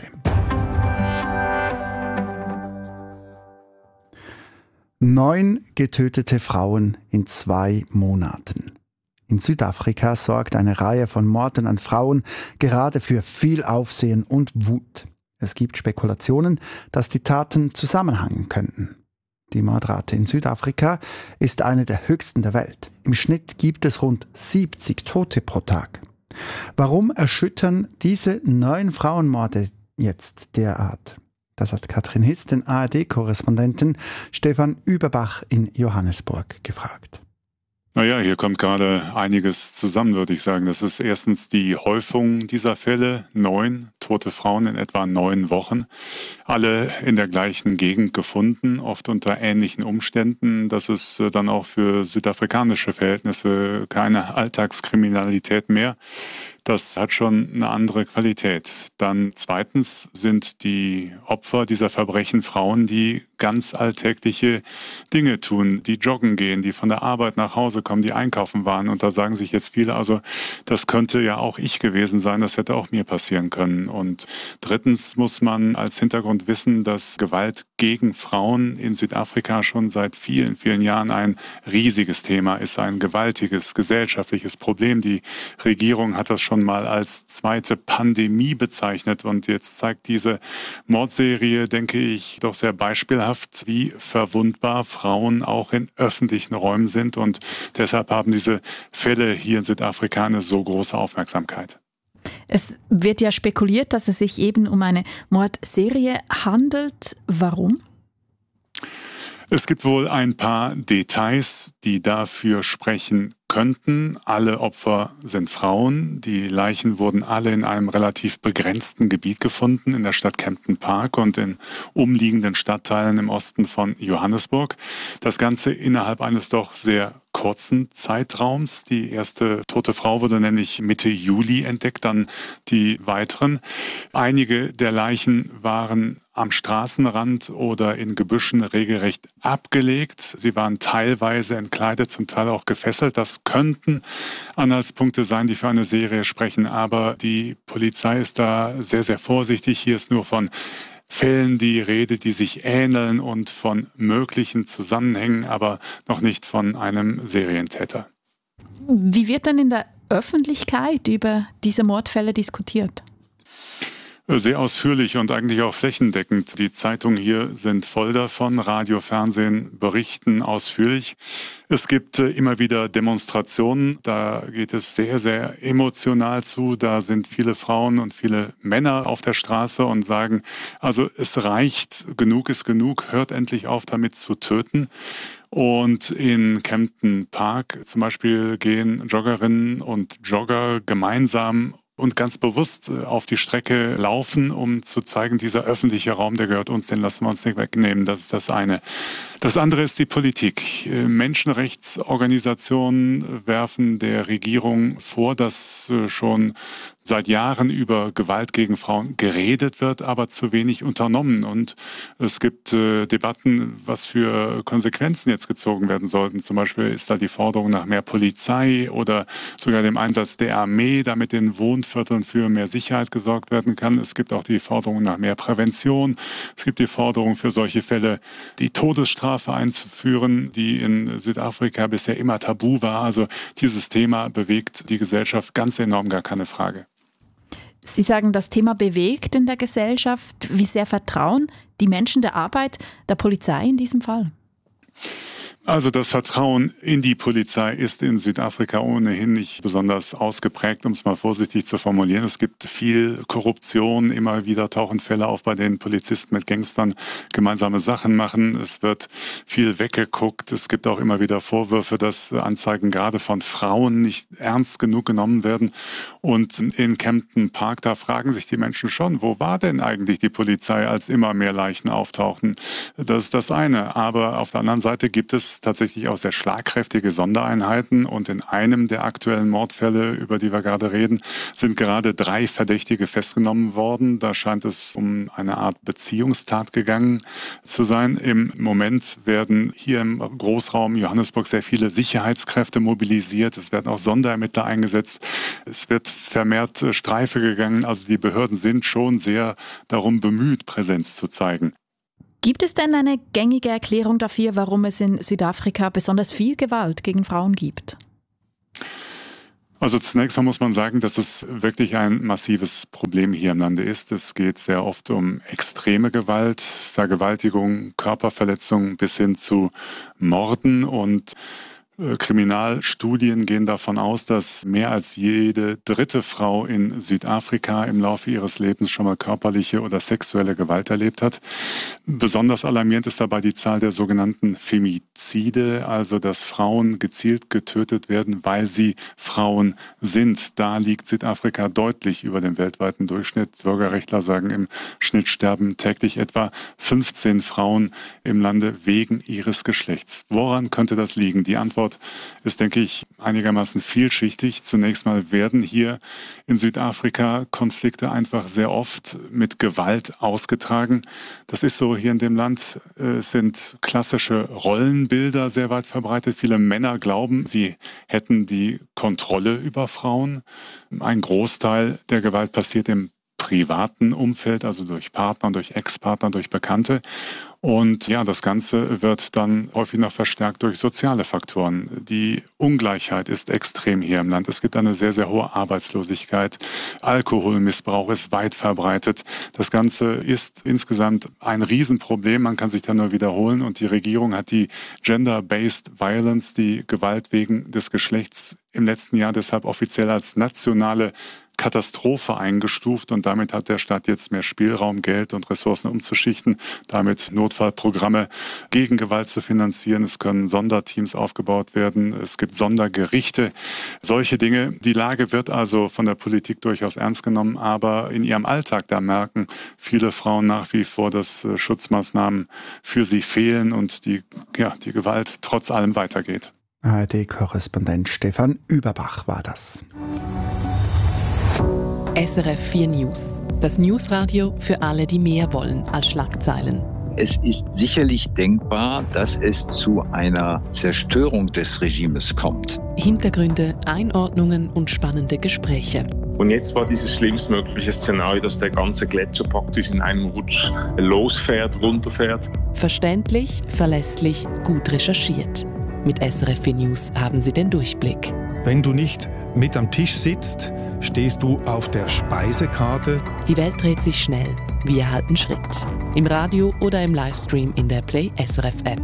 Neun getötete Frauen in zwei Monaten. In Südafrika sorgt eine Reihe von Morden an Frauen gerade für viel Aufsehen und Wut. Es gibt Spekulationen, dass die Taten zusammenhängen könnten. Die Mordrate in Südafrika ist eine der höchsten der Welt. Im Schnitt gibt es rund siebzig Tote pro Tag. Warum erschüttern diese neun Frauenmorde jetzt derart? Das hat Katrin Hiss den A R D-Korrespondenten Stefan Überbach in Johannesburg gefragt. Naja, hier kommt gerade einiges zusammen, würde ich sagen. Das ist erstens die Häufung dieser Fälle. Neun tote Frauen in etwa neun Wochen. Alle in der gleichen Gegend gefunden, oft unter ähnlichen Umständen. Das ist dann auch für südafrikanische Verhältnisse keine Alltagskriminalität mehr. Das hat schon eine andere Qualität. Dann zweitens sind die Opfer dieser Verbrechen Frauen, die ganz alltägliche Dinge tun, die joggen gehen, die von der Arbeit nach Hause kommen, die einkaufen waren. Und da sagen sich jetzt viele, also das könnte ja auch ich gewesen sein, das hätte auch mir passieren können. Und drittens muss man als Hintergrund wissen, dass Gewalt gegen Frauen in Südafrika schon seit vielen, vielen Jahren ein riesiges Thema ist, ein gewaltiges gesellschaftliches Problem. Die Regierung hat das schon mal als zweite Pandemie bezeichnet und jetzt zeigt diese Mordserie, denke ich, doch sehr beispielhaft, wie verwundbar Frauen auch in öffentlichen Räumen sind und deshalb haben diese Fälle hier in Südafrika eine so große Aufmerksamkeit. Es wird ja spekuliert, dass es sich eben um eine Mordserie handelt. Warum? Es gibt wohl ein paar Details, die dafür sprechen könnten. Alle Opfer sind Frauen. Die Leichen wurden alle in einem relativ begrenzten Gebiet gefunden, in der Stadt Kempton Park und in umliegenden Stadtteilen im Osten von Johannesburg. Das Ganze innerhalb eines doch sehr kurzen Zeitraums. Die erste tote Frau wurde nämlich Mitte Juli entdeckt, dann die weiteren. Einige der Leichen waren am Straßenrand oder in Gebüschen regelrecht abgelegt. Sie waren teilweise entkleidet, zum Teil auch gefesselt. Das könnten Anhaltspunkte sein, die für eine Serie sprechen. Aber die Polizei ist da sehr, sehr vorsichtig. Hier ist nur von Fällen die Rede, die sich ähneln und von möglichen Zusammenhängen, aber noch nicht von einem Serientäter. Wie wird denn in der Öffentlichkeit über diese Mordfälle diskutiert? Sehr ausführlich und eigentlich auch flächendeckend. Die Zeitungen hier sind voll davon. Radio, Fernsehen berichten ausführlich. Es gibt immer wieder Demonstrationen. Da geht es sehr, sehr emotional zu. Da sind viele Frauen und viele Männer auf der Straße und sagen, also es reicht, genug ist genug, hört endlich auf damit zu töten. Und in Kempton Park zum Beispiel gehen Joggerinnen und Jogger gemeinsam und ganz bewusst auf die Strecke laufen, um zu zeigen, dieser öffentliche Raum, der gehört uns, den lassen wir uns nicht wegnehmen. Das ist das eine. Das andere ist die Politik. Menschenrechtsorganisationen werfen der Regierung vor, dass schon seit Jahren über Gewalt gegen Frauen geredet wird, aber zu wenig unternommen. Und es gibt äh, Debatten, was für Konsequenzen jetzt gezogen werden sollten. Zum Beispiel ist da die Forderung nach mehr Polizei oder sogar dem Einsatz der Armee, damit in Wohnvierteln für mehr Sicherheit gesorgt werden kann. Es gibt auch die Forderung nach mehr Prävention. Es gibt die Forderung für solche Fälle, die Todesstrafe einzuführen, die in Südafrika bisher immer tabu war. Also dieses Thema bewegt die Gesellschaft ganz enorm, gar keine Frage. Sie sagen, das Thema bewegt in der Gesellschaft. Wie sehr vertrauen die Menschen der Arbeit der Polizei in diesem Fall? Also das Vertrauen in die Polizei ist in Südafrika ohnehin nicht besonders ausgeprägt, um es mal vorsichtig zu formulieren. Es gibt viel Korruption, immer wieder tauchen Fälle auf, bei denen Polizisten mit Gangstern gemeinsame Sachen machen. Es wird viel weggeguckt. Es gibt auch immer wieder Vorwürfe, dass Anzeigen gerade von Frauen nicht ernst genug genommen werden. Und in Kempton Park, da fragen sich die Menschen schon, wo war denn eigentlich die Polizei, als immer mehr Leichen auftauchten? Das ist das eine. Aber auf der anderen Seite gibt es tatsächlich auch sehr schlagkräftige Sondereinheiten und in einem der aktuellen Mordfälle, über die wir gerade reden, sind gerade drei Verdächtige festgenommen worden. Da scheint es um eine Art Beziehungstat gegangen zu sein. Im Moment werden hier im Großraum Johannesburg sehr viele Sicherheitskräfte mobilisiert. Es werden auch Sonderermittler eingesetzt. Es wird vermehrt Streife gegangen. Also die Behörden sind schon sehr darum bemüht, Präsenz zu zeigen. Gibt es denn eine gängige Erklärung dafür, warum es in Südafrika besonders viel Gewalt gegen Frauen gibt? Also zunächst mal muss man sagen, dass es wirklich ein massives Problem hier im Lande ist. Es geht sehr oft um extreme Gewalt, Vergewaltigung, Körperverletzung bis hin zu Morden und Kriminalstudien gehen davon aus, dass mehr als jede dritte Frau in Südafrika im Laufe ihres Lebens schon mal körperliche oder sexuelle Gewalt erlebt hat. Besonders alarmierend ist dabei die Zahl der sogenannten Femizide, also dass Frauen gezielt getötet werden, weil sie Frauen sind. Da liegt Südafrika deutlich über dem weltweiten Durchschnitt. Bürgerrechtler sagen, im Schnitt sterben täglich etwa fünfzehn Frauen im Lande wegen ihres Geschlechts. Woran könnte das liegen? Die Antwort ist, denke ich, einigermaßen vielschichtig. Zunächst mal werden hier in Südafrika Konflikte einfach sehr oft mit Gewalt ausgetragen. Das ist so hier in dem Land. Es sind klassische Rollenbilder sehr weit verbreitet. Viele Männer glauben, sie hätten die Kontrolle über Frauen. Ein Großteil der Gewalt passiert im privaten Umfeld, also durch Partner, durch Ex-Partner, durch Bekannte. Und ja, das Ganze wird dann häufig noch verstärkt durch soziale Faktoren. Die Ungleichheit ist extrem hier im Land. Es gibt eine sehr, sehr hohe Arbeitslosigkeit. Alkoholmissbrauch ist weit verbreitet. Das Ganze ist insgesamt ein Riesenproblem. Man kann sich da nur wiederholen. Und die Regierung hat die Gender-Based Violence, die Gewalt wegen des Geschlechts, im letzten Jahr deshalb offiziell als nationale Katastrophe eingestuft und damit hat der Staat jetzt mehr Spielraum, Geld und Ressourcen umzuschichten, damit Notfallprogramme gegen Gewalt zu finanzieren. Es können Sonderteams aufgebaut werden, es gibt Sondergerichte, solche Dinge. Die Lage wird also von der Politik durchaus ernst genommen, aber in ihrem Alltag, da merken viele Frauen nach wie vor, dass Schutzmaßnahmen für sie fehlen und die, ja, die Gewalt trotz allem weitergeht. A R D-Korrespondent Stefan Überbach war das. S R F vier News. Das Newsradio für alle, die mehr wollen als Schlagzeilen. Es ist sicherlich denkbar, dass es zu einer Zerstörung des Regimes kommt. Hintergründe, Einordnungen und spannende Gespräche. Und jetzt war dieses schlimmstmögliche Szenario, dass der ganze Gletscher praktisch in einem Rutsch losfährt, runterfährt. Verständlich, verlässlich, gut recherchiert. Mit S R F vier News haben Sie den Durchblick. Wenn du nicht mit am Tisch sitzt, stehst du auf der Speisekarte. Die Welt dreht sich schnell. Wir halten Schritt. Im Radio oder im Livestream in der Play S R F App.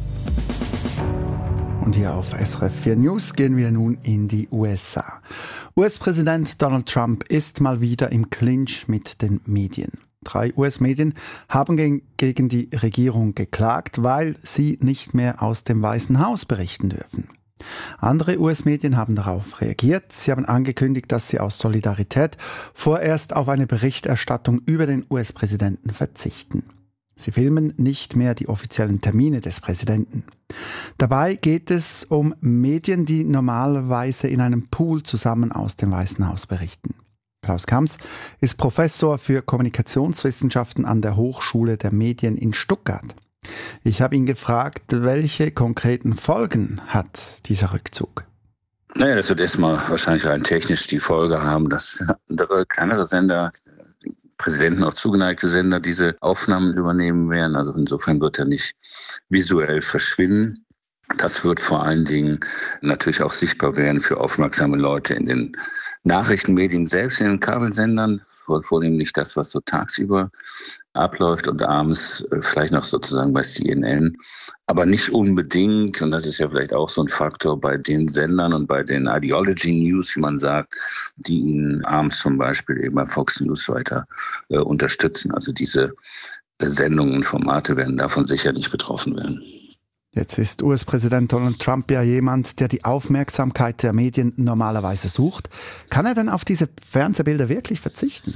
Und hier auf S R F vier News gehen wir nun in die U S A. U S-Präsident Donald Trump ist mal wieder im Clinch mit den Medien. Drei U S-Medien haben gegen, gegen die Regierung geklagt, weil sie nicht mehr aus dem Weißen Haus berichten dürfen. Andere U S-Medien haben darauf reagiert. Sie haben angekündigt, dass sie aus Solidarität vorerst auf eine Berichterstattung über den U S-Präsidenten verzichten. Sie filmen nicht mehr die offiziellen Termine des Präsidenten. Dabei geht es um Medien, die normalerweise in einem Pool zusammen aus dem Weißen Haus berichten. Klaus Kamps ist Professor für Kommunikationswissenschaften an der Hochschule der Medien in Stuttgart. Ich habe ihn gefragt, welche konkreten Folgen hat dieser Rückzug? Naja, das wird erstmal wahrscheinlich rein technisch die Folge haben, dass andere, kleinere Sender, Präsidenten auch zugeneigte Sender, diese Aufnahmen übernehmen werden. Also insofern wird er nicht visuell verschwinden. Das wird vor allen Dingen natürlich auch sichtbar werden für aufmerksame Leute in den Nachrichtenmedien, selbst in den Kabelsendern, vornehmlich das, was so tagsüber abläuft und abends vielleicht noch sozusagen bei C N N. Aber nicht unbedingt, und das ist ja vielleicht auch so ein Faktor bei den Sendern und bei den Ideology News, wie man sagt, die ihn abends zum Beispiel eben bei Fox News weiter äh, unterstützen. Also diese Sendungen und Formate werden davon sicher nicht betroffen werden. Jetzt ist U S-Präsident Donald Trump ja jemand, der die Aufmerksamkeit der Medien normalerweise sucht. Kann er denn auf diese Fernsehbilder wirklich verzichten?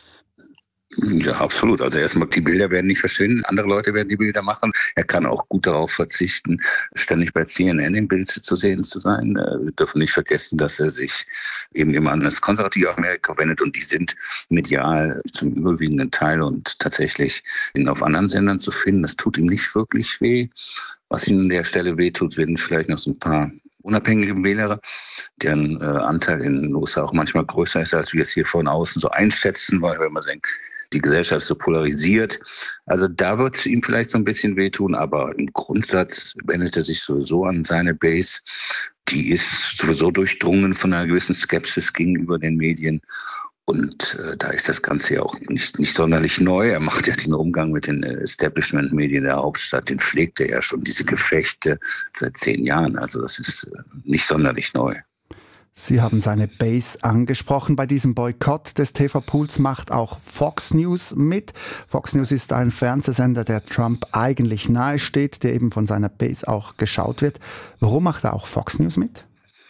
Ja, absolut. Also erstmal, die Bilder werden nicht verschwinden. Andere Leute werden die Bilder machen. Er kann auch gut darauf verzichten, ständig bei C N N im Bild zu sehen zu sein. Wir dürfen nicht vergessen, dass er sich eben immer an das konservative Amerika wendet. Und die sind medial zum überwiegenden Teil und tatsächlich auf anderen Sendern zu finden. Das tut ihm nicht wirklich weh. Was ihm an der Stelle wehtut, werden vielleicht noch so ein paar unabhängige Wähler, deren äh, Anteil in den U S A auch manchmal größer ist, als wir es hier von außen so einschätzen, weil wenn man denkt, die Gesellschaft ist so polarisiert. Also da wird es ihm vielleicht so ein bisschen wehtun, aber im Grundsatz wendet er sich sowieso an seine Base. Die ist sowieso durchdrungen von einer gewissen Skepsis gegenüber den Medien. Und äh, da ist das Ganze ja auch nicht, nicht sonderlich neu. Er macht ja diesen Umgang mit den Establishment-Medien der Hauptstadt, den pflegt er ja schon, diese Gefechte seit zehn Jahren. Also das ist äh, nicht sonderlich neu. Sie haben seine Base angesprochen. Bei diesem Boykott des T V-Pools macht auch Fox News mit. Fox News ist ein Fernsehsender, der Trump eigentlich nahesteht, der eben von seiner Base auch geschaut wird. Warum macht er auch Fox News mit?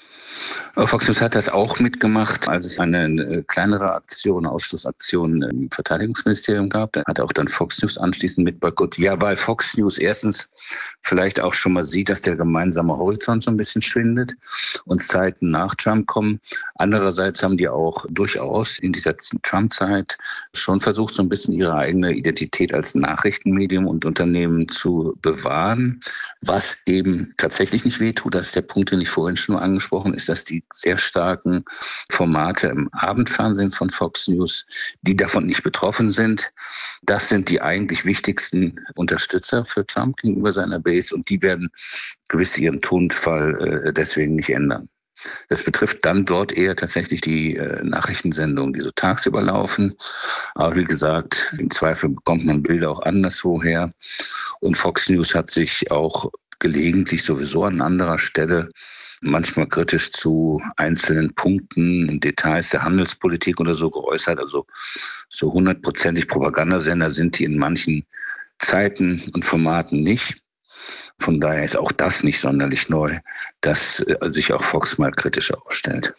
Fox News hat das auch mitgemacht, als es eine kleinere Aktion, Ausschlussaktion im Verteidigungsministerium gab. Da hat auch dann Fox News anschließend mit boykottiert. Ja, weil Fox News erstens vielleicht auch schon mal sieht, dass der gemeinsame Horizont so ein bisschen schwindet und Zeiten nach Trump kommen. Andererseits haben die auch durchaus in dieser Trump-Zeit schon versucht, so ein bisschen ihre eigene Identität als Nachrichtenmedium und Unternehmen zu bewahren. Was eben tatsächlich nicht wehtut, das ist der Punkt, den ich vorhin schon angesprochen ist, dass die sehr starken Formate im Abendfernsehen von Fox News, die davon nicht betroffen sind, das sind die eigentlich wichtigsten Unterstützer für Trump gegenüber seiner Base und die werden gewiss ihren Tonfall äh, deswegen nicht ändern. Das betrifft dann dort eher tatsächlich die äh, Nachrichtensendungen, die so tagsüber laufen. Aber wie gesagt, im Zweifel bekommt man Bilder auch anderswoher. Und Fox News hat sich auch gelegentlich sowieso an anderer Stelle manchmal kritisch zu einzelnen Punkten und Details der Handelspolitik oder so geäußert. Also so hundertprozentig Propagandasender sind die in manchen Zeiten und Formaten nicht. Von daher ist auch das nicht sonderlich neu, dass sich auch Fox mal kritisch aufstellt.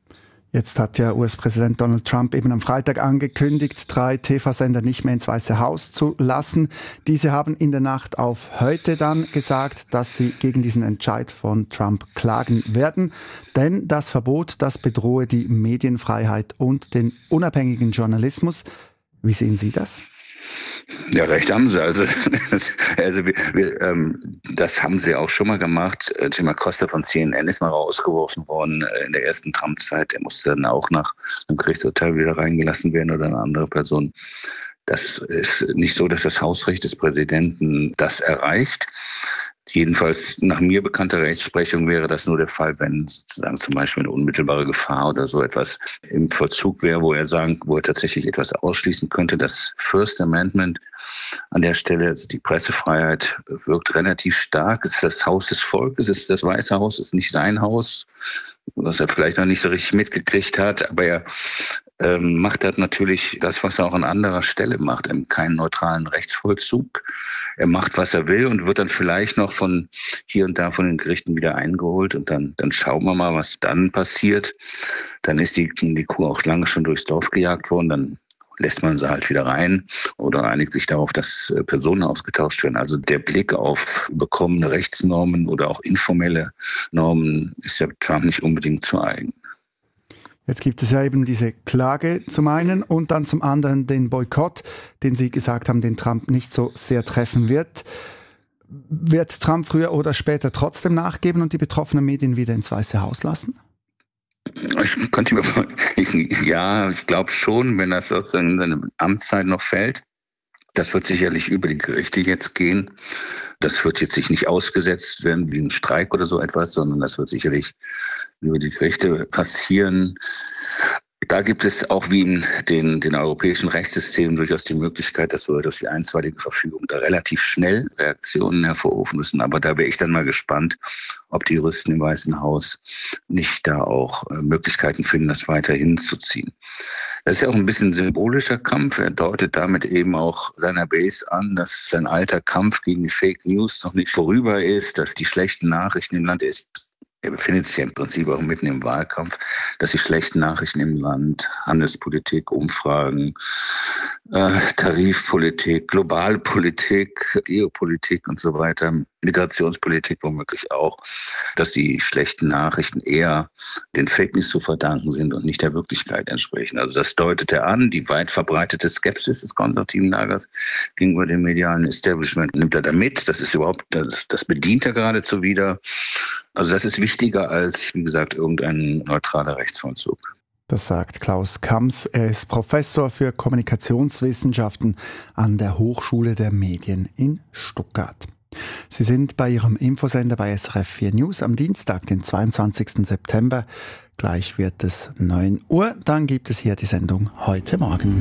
Jetzt hat ja U S-Präsident Donald Trump eben am Freitag angekündigt, drei T V-Sender nicht mehr ins Weiße Haus zu lassen. Diese haben in der Nacht auf heute dann gesagt, dass sie gegen diesen Entscheid von Trump klagen werden. Denn das Verbot, das bedrohe die Medienfreiheit und den unabhängigen Journalismus. Wie sehen Sie das? Ja, recht haben sie. Also, also wir, wir, ähm, das haben sie auch schon mal gemacht. Jim Acosta von C N N ist mal rausgeworfen worden äh, in der ersten Trump-Zeit. Er musste dann auch nach einem Gerichtsurteil wieder reingelassen werden oder eine andere Person. Das ist nicht so, dass das Hausrecht des Präsidenten das erreicht. Jedenfalls nach mir bekannter Rechtsprechung wäre das nur der Fall, wenn sozusagen zum Beispiel eine unmittelbare Gefahr oder so etwas im Vollzug wäre, wo er sagen, wo er tatsächlich etwas ausschließen könnte. Das First Amendment an der Stelle, also die Pressefreiheit, wirkt relativ stark. Es ist das Haus des Volkes, es ist das Weiße Haus, es ist nicht sein Haus, was er vielleicht noch nicht so richtig mitgekriegt hat, aber er ähm, macht halt natürlich das, was er auch an anderer Stelle macht, eben keinen neutralen Rechtsvollzug. Er macht, was er will und wird dann vielleicht noch von hier und da von den Gerichten wieder eingeholt und dann, dann schauen wir mal, was dann passiert. Dann ist die, die Kuh auch lange schon durchs Dorf gejagt worden, dann lässt man sie halt wieder rein oder einigt sich darauf, dass Personen ausgetauscht werden. Also der Blick auf bekommene Rechtsnormen oder auch informelle Normen ist ja Trump nicht unbedingt zu eigen. Jetzt gibt es ja eben diese Klage zum einen und dann zum anderen den Boykott, den Sie gesagt haben, den Trump nicht so sehr treffen wird. Wird Trump früher oder später trotzdem nachgeben und die betroffenen Medien wieder ins Weiße Haus lassen? Ich könnte mir, ich, ja, ich glaube schon, wenn das sozusagen in seine Amtszeit noch fällt, Das wird sicherlich über die Gerichte jetzt gehen. Das wird jetzt sich nicht ausgesetzt werden wie ein Streik oder so etwas, sondern das wird sicherlich über die Gerichte passieren. Da gibt es auch wie in den, den europäischen Rechtssystemen durchaus die Möglichkeit, dass wir durch die einstweilige Verfügung da relativ schnell Reaktionen hervorrufen müssen. Aber da wäre ich dann mal gespannt, ob die Juristen im Weißen Haus nicht da auch Möglichkeiten finden, das weiter hinzuziehen. Das ist ja auch ein bisschen ein symbolischer Kampf. Er deutet damit eben auch seiner Base an, dass sein alter Kampf gegen die Fake News noch nicht vorüber ist, dass die schlechten Nachrichten im Land, er ist Er befindet sich ja im Prinzip auch mitten im Wahlkampf, dass die schlechten Nachrichten im Land, Handelspolitik, Umfragen, äh, Tarifpolitik, Globalpolitik, Geopolitik und so weiter, Migrationspolitik womöglich auch, dass die schlechten Nachrichten eher den Fake News zu verdanken sind und nicht der Wirklichkeit entsprechen. Also das deutet er an, die weit verbreitete Skepsis des konservativen Lagers gegenüber dem medialen Establishment nimmt er da mit. Das ist überhaupt, das, das bedient er geradezu wieder. Also das ist wichtiger als, wie gesagt, irgendein neutraler Rechtsvollzug. Das sagt Klaus Kamms. Er ist Professor für Kommunikationswissenschaften an der Hochschule der Medien in Stuttgart. Sie sind bei Ihrem Infosender bei S R F vier News am Dienstag, den zweiundzwanzigsten September. Gleich wird es neun Uhr. Dann gibt es hier die Sendung Heute Morgen.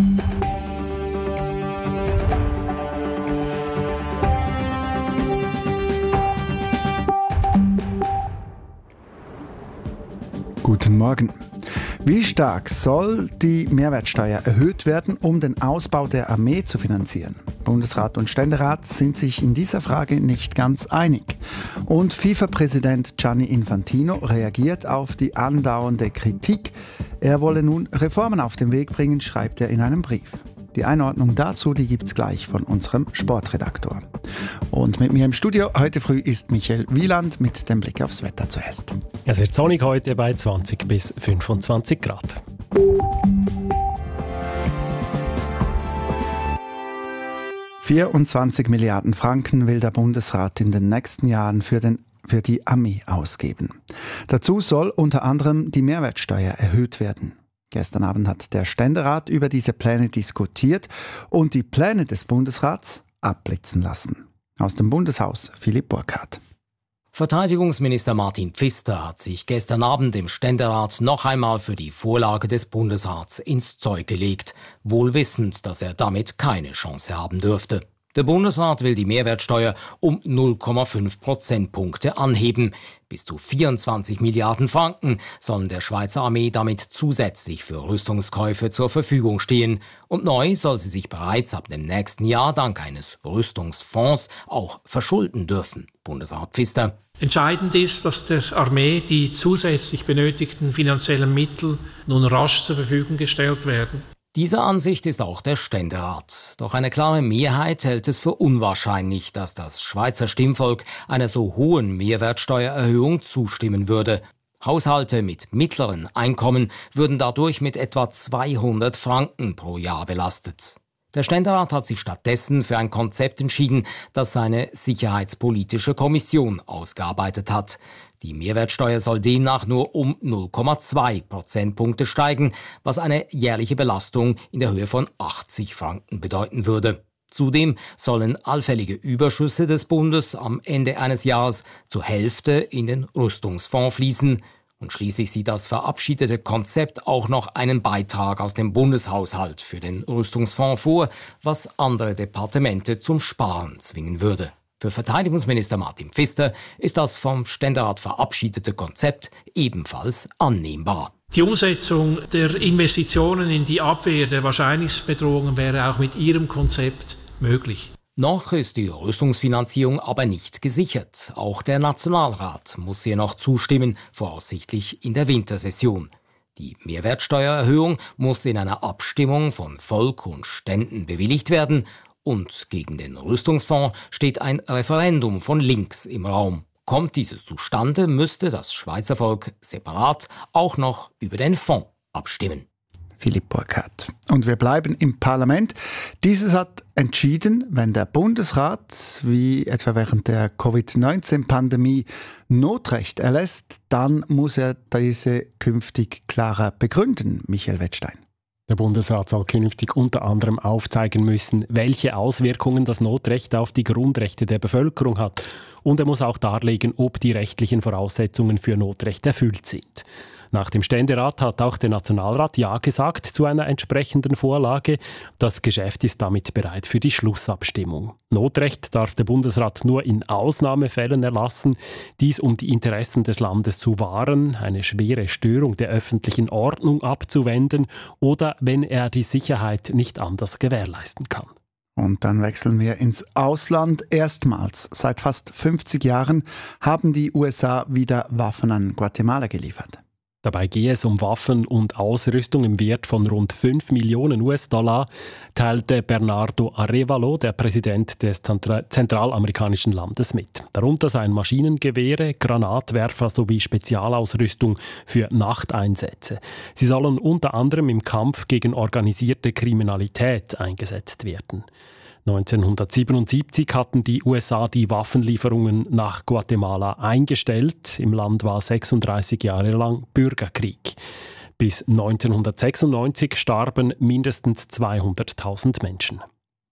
Guten Morgen. Wie stark soll die Mehrwertsteuer erhöht werden, um den Ausbau der Armee zu finanzieren? Bundesrat und Ständerat sind sich in dieser Frage nicht ganz einig. Und FIFA-Präsident Gianni Infantino reagiert auf die andauernde Kritik. Er wolle nun Reformen auf den Weg bringen, schreibt er in einem Brief. Die Einordnung dazu, die gibt's gleich von unserem Sportredaktor. Und mit mir im Studio heute früh ist Michael Wieland mit dem Blick aufs Wetter zuerst. Es wird sonnig heute bei zwanzig bis fünfundzwanzig Grad. vierundzwanzig Milliarden Franken will der Bundesrat in den nächsten Jahren für, den, für die Armee ausgeben. Dazu soll unter anderem die Mehrwertsteuer erhöht werden. Gestern Abend hat der Ständerat über diese Pläne diskutiert und die Pläne des Bundesrats abblitzen lassen. Aus dem Bundeshaus Philipp Burkhardt. Verteidigungsminister Martin Pfister hat sich gestern Abend im Ständerat noch einmal für die Vorlage des Bundesrats ins Zeug gelegt, wohl wissend, dass er damit keine Chance haben dürfte. Der Bundesrat will die Mehrwertsteuer um null Komma fünf Prozentpunkte anheben. Bis zu vierundzwanzig Milliarden Franken sollen der Schweizer Armee damit zusätzlich für Rüstungskäufe zur Verfügung stehen. Und neu soll sie sich bereits ab dem nächsten Jahr dank eines Rüstungsfonds auch verschulden dürfen. Bundesrat Pfister. Entscheidend ist, dass der Armee die zusätzlich benötigten finanziellen Mittel nun rasch zur Verfügung gestellt werden. Dieser Ansicht ist auch der Ständerat. Doch eine klare Mehrheit hält es für unwahrscheinlich, dass das Schweizer Stimmvolk einer so hohen Mehrwertsteuererhöhung zustimmen würde. Haushalte mit mittleren Einkommen würden dadurch mit etwa zweihundert Franken pro Jahr belastet. Der Ständerat hat sich stattdessen für ein Konzept entschieden, das seine Sicherheitspolitische Kommission ausgearbeitet hat. Die Mehrwertsteuer soll demnach nur um null Komma zwei Prozentpunkte steigen, was eine jährliche Belastung in der Höhe von achtzig Franken bedeuten würde. Zudem sollen allfällige Überschüsse des Bundes am Ende eines Jahres zur Hälfte in den Rüstungsfonds fließen. Und schließlich sieht das verabschiedete Konzept auch noch einen Beitrag aus dem Bundeshaushalt für den Rüstungsfonds vor, was andere Departemente zum Sparen zwingen würde. Für Verteidigungsminister Martin Pfister ist das vom Ständerat verabschiedete Konzept ebenfalls annehmbar. Die Umsetzung der Investitionen in die Abwehr der Wahrscheinlichkeitsbedrohungen wäre auch mit Ihrem Konzept möglich. Noch ist die Rüstungsfinanzierung aber nicht gesichert. Auch der Nationalrat muss hier noch zustimmen, voraussichtlich in der Wintersession. Die Mehrwertsteuererhöhung muss in einer Abstimmung von Volk und Ständen bewilligt werden. Und gegen den Rüstungsfonds steht ein Referendum von links im Raum. Kommt dieses zustande, müsste das Schweizer Volk separat auch noch über den Fonds abstimmen. Philipp Burkhardt. Und wir bleiben im Parlament. Dieses hat entschieden, wenn der Bundesrat, wie etwa während der Covid neunzehn Pandemie, Notrecht erlässt, dann muss er diese künftig klarer begründen, Michael Wettstein. Der Bundesrat soll künftig unter anderem aufzeigen müssen, welche Auswirkungen das Notrecht auf die Grundrechte der Bevölkerung hat. Und er muss auch darlegen, ob die rechtlichen Voraussetzungen für Notrecht erfüllt sind. Nach dem Ständerat hat auch der Nationalrat Ja gesagt zu einer entsprechenden Vorlage. Das Geschäft ist damit bereit für die Schlussabstimmung. Notrecht darf der Bundesrat nur in Ausnahmefällen erlassen, dies um die Interessen des Landes zu wahren, eine schwere Störung der öffentlichen Ordnung abzuwenden oder wenn er die Sicherheit nicht anders gewährleisten kann. Und dann wechseln wir ins Ausland. Erstmals seit fast fünfzig Jahren haben die U S A wieder Waffen an Guatemala geliefert. Dabei gehe es um Waffen und Ausrüstung im Wert von rund fünf Millionen U S-Dollar, teilte Bernardo Arévalo, der Präsident des zentralamerikanischen Landes, mit. Darunter seien Maschinengewehre, Granatwerfer sowie Spezialausrüstung für Nachteinsätze. Sie sollen unter anderem im Kampf gegen organisierte Kriminalität eingesetzt werden. neunzehnhundertsiebenundsiebzig hatten die U S A die Waffenlieferungen nach Guatemala eingestellt. Im Land war sechsunddreißig Jahre lang Bürgerkrieg. Bis neunzehnhundertsechsundneunzig starben mindestens zweihunderttausend Menschen.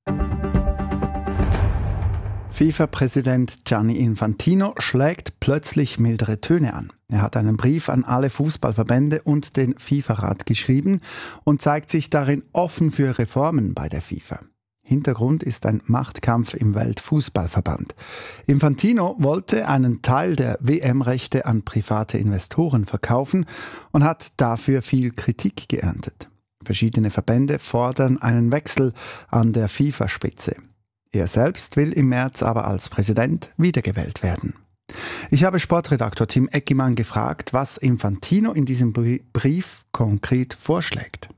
FIFA-Präsident Gianni Infantino schlägt plötzlich mildere Töne an. Er hat einen Brief an alle Fußballverbände und den FIFA-Rat geschrieben und zeigt sich darin offen für Reformen bei der FIFA. Hintergrund ist ein Machtkampf im Weltfußballverband. Infantino wollte einen Teil der W M-Rechte an private Investoren verkaufen und hat dafür viel Kritik geerntet. Verschiedene Verbände fordern einen Wechsel an der FIFA-Spitze. Er selbst will im März aber als Präsident wiedergewählt werden. Ich habe Sportredaktor Tim Eckimann gefragt, was Infantino in diesem Brief konkret vorschlägt.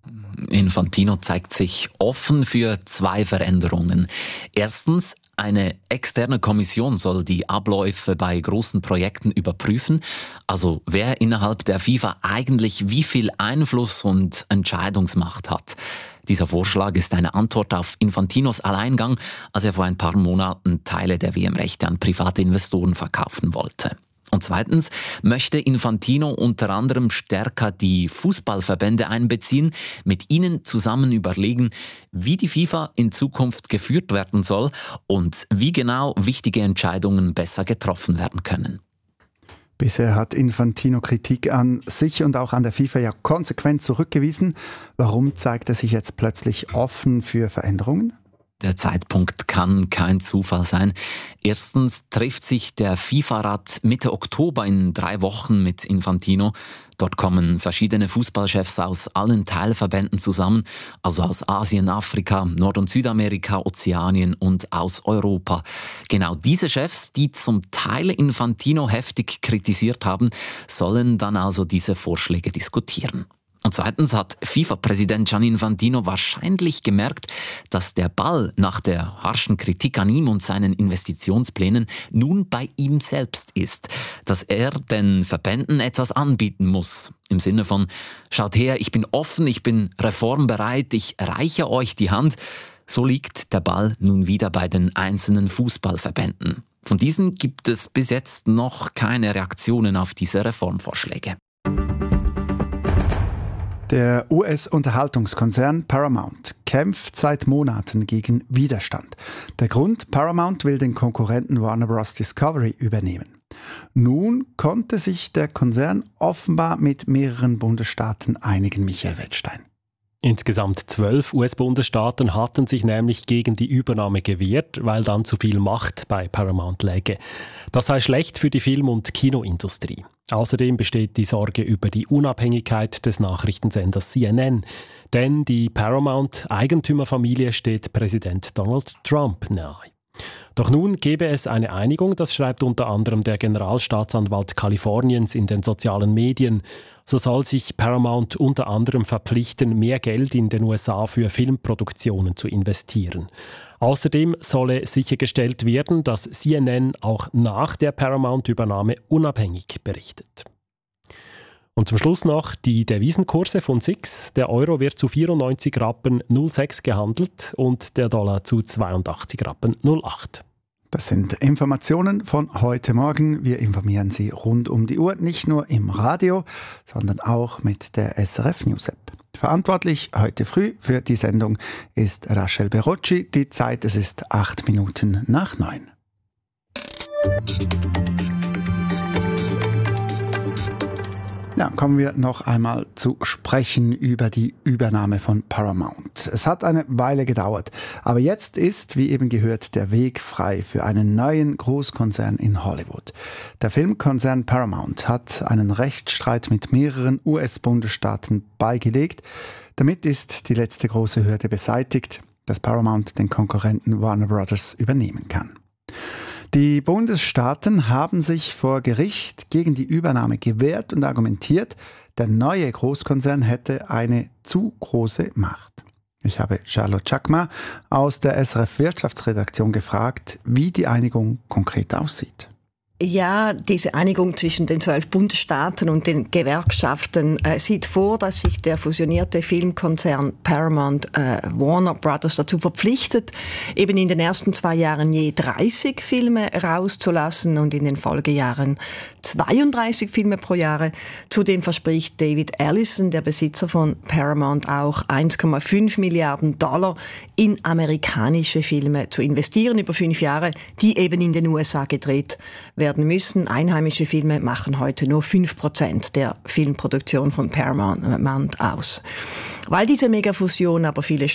Infantino zeigt sich offen für zwei Veränderungen. Erstens, eine externe Kommission soll die Abläufe bei großen Projekten überprüfen. Also wer innerhalb der FIFA eigentlich wie viel Einfluss und Entscheidungsmacht hat. Dieser Vorschlag ist eine Antwort auf Infantinos Alleingang, als er vor ein paar Monaten Teile der W M-Rechte an private Investoren verkaufen wollte. Und zweitens möchte Infantino unter anderem stärker die Fußballverbände einbeziehen, mit ihnen zusammen überlegen, wie die FIFA in Zukunft geführt werden soll und wie genau wichtige Entscheidungen besser getroffen werden können. Bisher hat Infantino Kritik an sich und auch an der FIFA ja konsequent zurückgewiesen. Warum zeigt er sich jetzt plötzlich offen für Veränderungen? Der Zeitpunkt kann kein Zufall sein. Erstens trifft sich der FIFA-Rat Mitte Oktober in drei Wochen mit Infantino. Dort kommen verschiedene Fußballchefs aus allen Teilverbänden zusammen, also aus Asien, Afrika, Nord- und Südamerika, Ozeanien und aus Europa. Genau diese Chefs, die zum Teil Infantino heftig kritisiert haben, sollen dann also diese Vorschläge diskutieren. Und zweitens hat FIFA-Präsident Gianni Infantino wahrscheinlich gemerkt, dass der Ball nach der harschen Kritik an ihm und seinen Investitionsplänen nun bei ihm selbst ist. Dass er den Verbänden etwas anbieten muss. Im Sinne von, schaut her, ich bin offen, ich bin reformbereit, ich reiche euch die Hand. So liegt der Ball nun wieder bei den einzelnen Fußballverbänden. Von diesen gibt es bis jetzt noch keine Reaktionen auf diese Reformvorschläge. Der U S-Unterhaltungskonzern Paramount kämpft seit Monaten gegen Widerstand. Der Grund: Paramount will den Konkurrenten Warner Bros. Discovery übernehmen. Nun konnte sich der Konzern offenbar mit mehreren Bundesstaaten einigen, Michael Wettstein. Insgesamt zwölf U S-Bundesstaaten hatten sich nämlich gegen die Übernahme gewehrt, weil dann zu viel Macht bei Paramount läge. Das sei schlecht für die Film- und Kinoindustrie. Außerdem besteht die Sorge über die Unabhängigkeit des Nachrichtensenders C N N. Denn die Paramount-Eigentümerfamilie steht Präsident Donald Trump nahe. Doch nun gebe es eine Einigung, das schreibt unter anderem der Generalstaatsanwalt Kaliforniens in den sozialen Medien. So soll sich Paramount unter anderem verpflichten, mehr Geld in den U S A für Filmproduktionen zu investieren. Außerdem solle sichergestellt werden, dass C N N auch nach der Paramount-Übernahme unabhängig berichtet. Und zum Schluss noch die Devisenkurse von S I X. Der Euro wird zu vierundneunzig Rappen null Komma sechs gehandelt und der Dollar zu zweiundachtzig Rappen null Komma acht. Das sind Informationen von heute Morgen. Wir informieren Sie rund um die Uhr, nicht nur im Radio, sondern auch mit der S R F News App. Verantwortlich heute früh für die Sendung ist Rachel Berocci. Die Zeit, es ist acht Minuten nach neun. Ja, kommen wir noch einmal zu sprechen über die Übernahme von Paramount. Es hat eine Weile gedauert, aber jetzt ist, wie eben gehört, der Weg frei für einen neuen Großkonzern in Hollywood. Der Filmkonzern Paramount hat einen Rechtsstreit mit mehreren U S-Bundesstaaten beigelegt. Damit ist die letzte große Hürde beseitigt, dass Paramount den Konkurrenten Warner Brothers übernehmen kann. Die Bundesstaaten haben sich vor Gericht gegen die Übernahme gewehrt und argumentiert, der neue Großkonzern hätte eine zu große Macht. Ich habe Charlotte Chakma aus der S R F Wirtschaftsredaktion gefragt, wie die Einigung konkret aussieht. Ja, diese Einigung zwischen den zwölf Bundesstaaten und den Gewerkschaften äh, sieht vor, dass sich der fusionierte Filmkonzern Paramount äh, Warner Brothers dazu verpflichtet, eben in den ersten zwei Jahren je dreißig Filme rauszulassen und in den Folgejahren zweiunddreißig Filme pro Jahr. Zudem verspricht David Ellison, der Besitzer von Paramount, auch eins Komma fünf Milliarden Dollar in amerikanische Filme zu investieren über fünf Jahre, die eben in den U S A gedreht werden müssen. Einheimische Filme machen heute nur fünf Prozent der Filmproduktion von Paramount aus. Weil diese Megafusion aber viele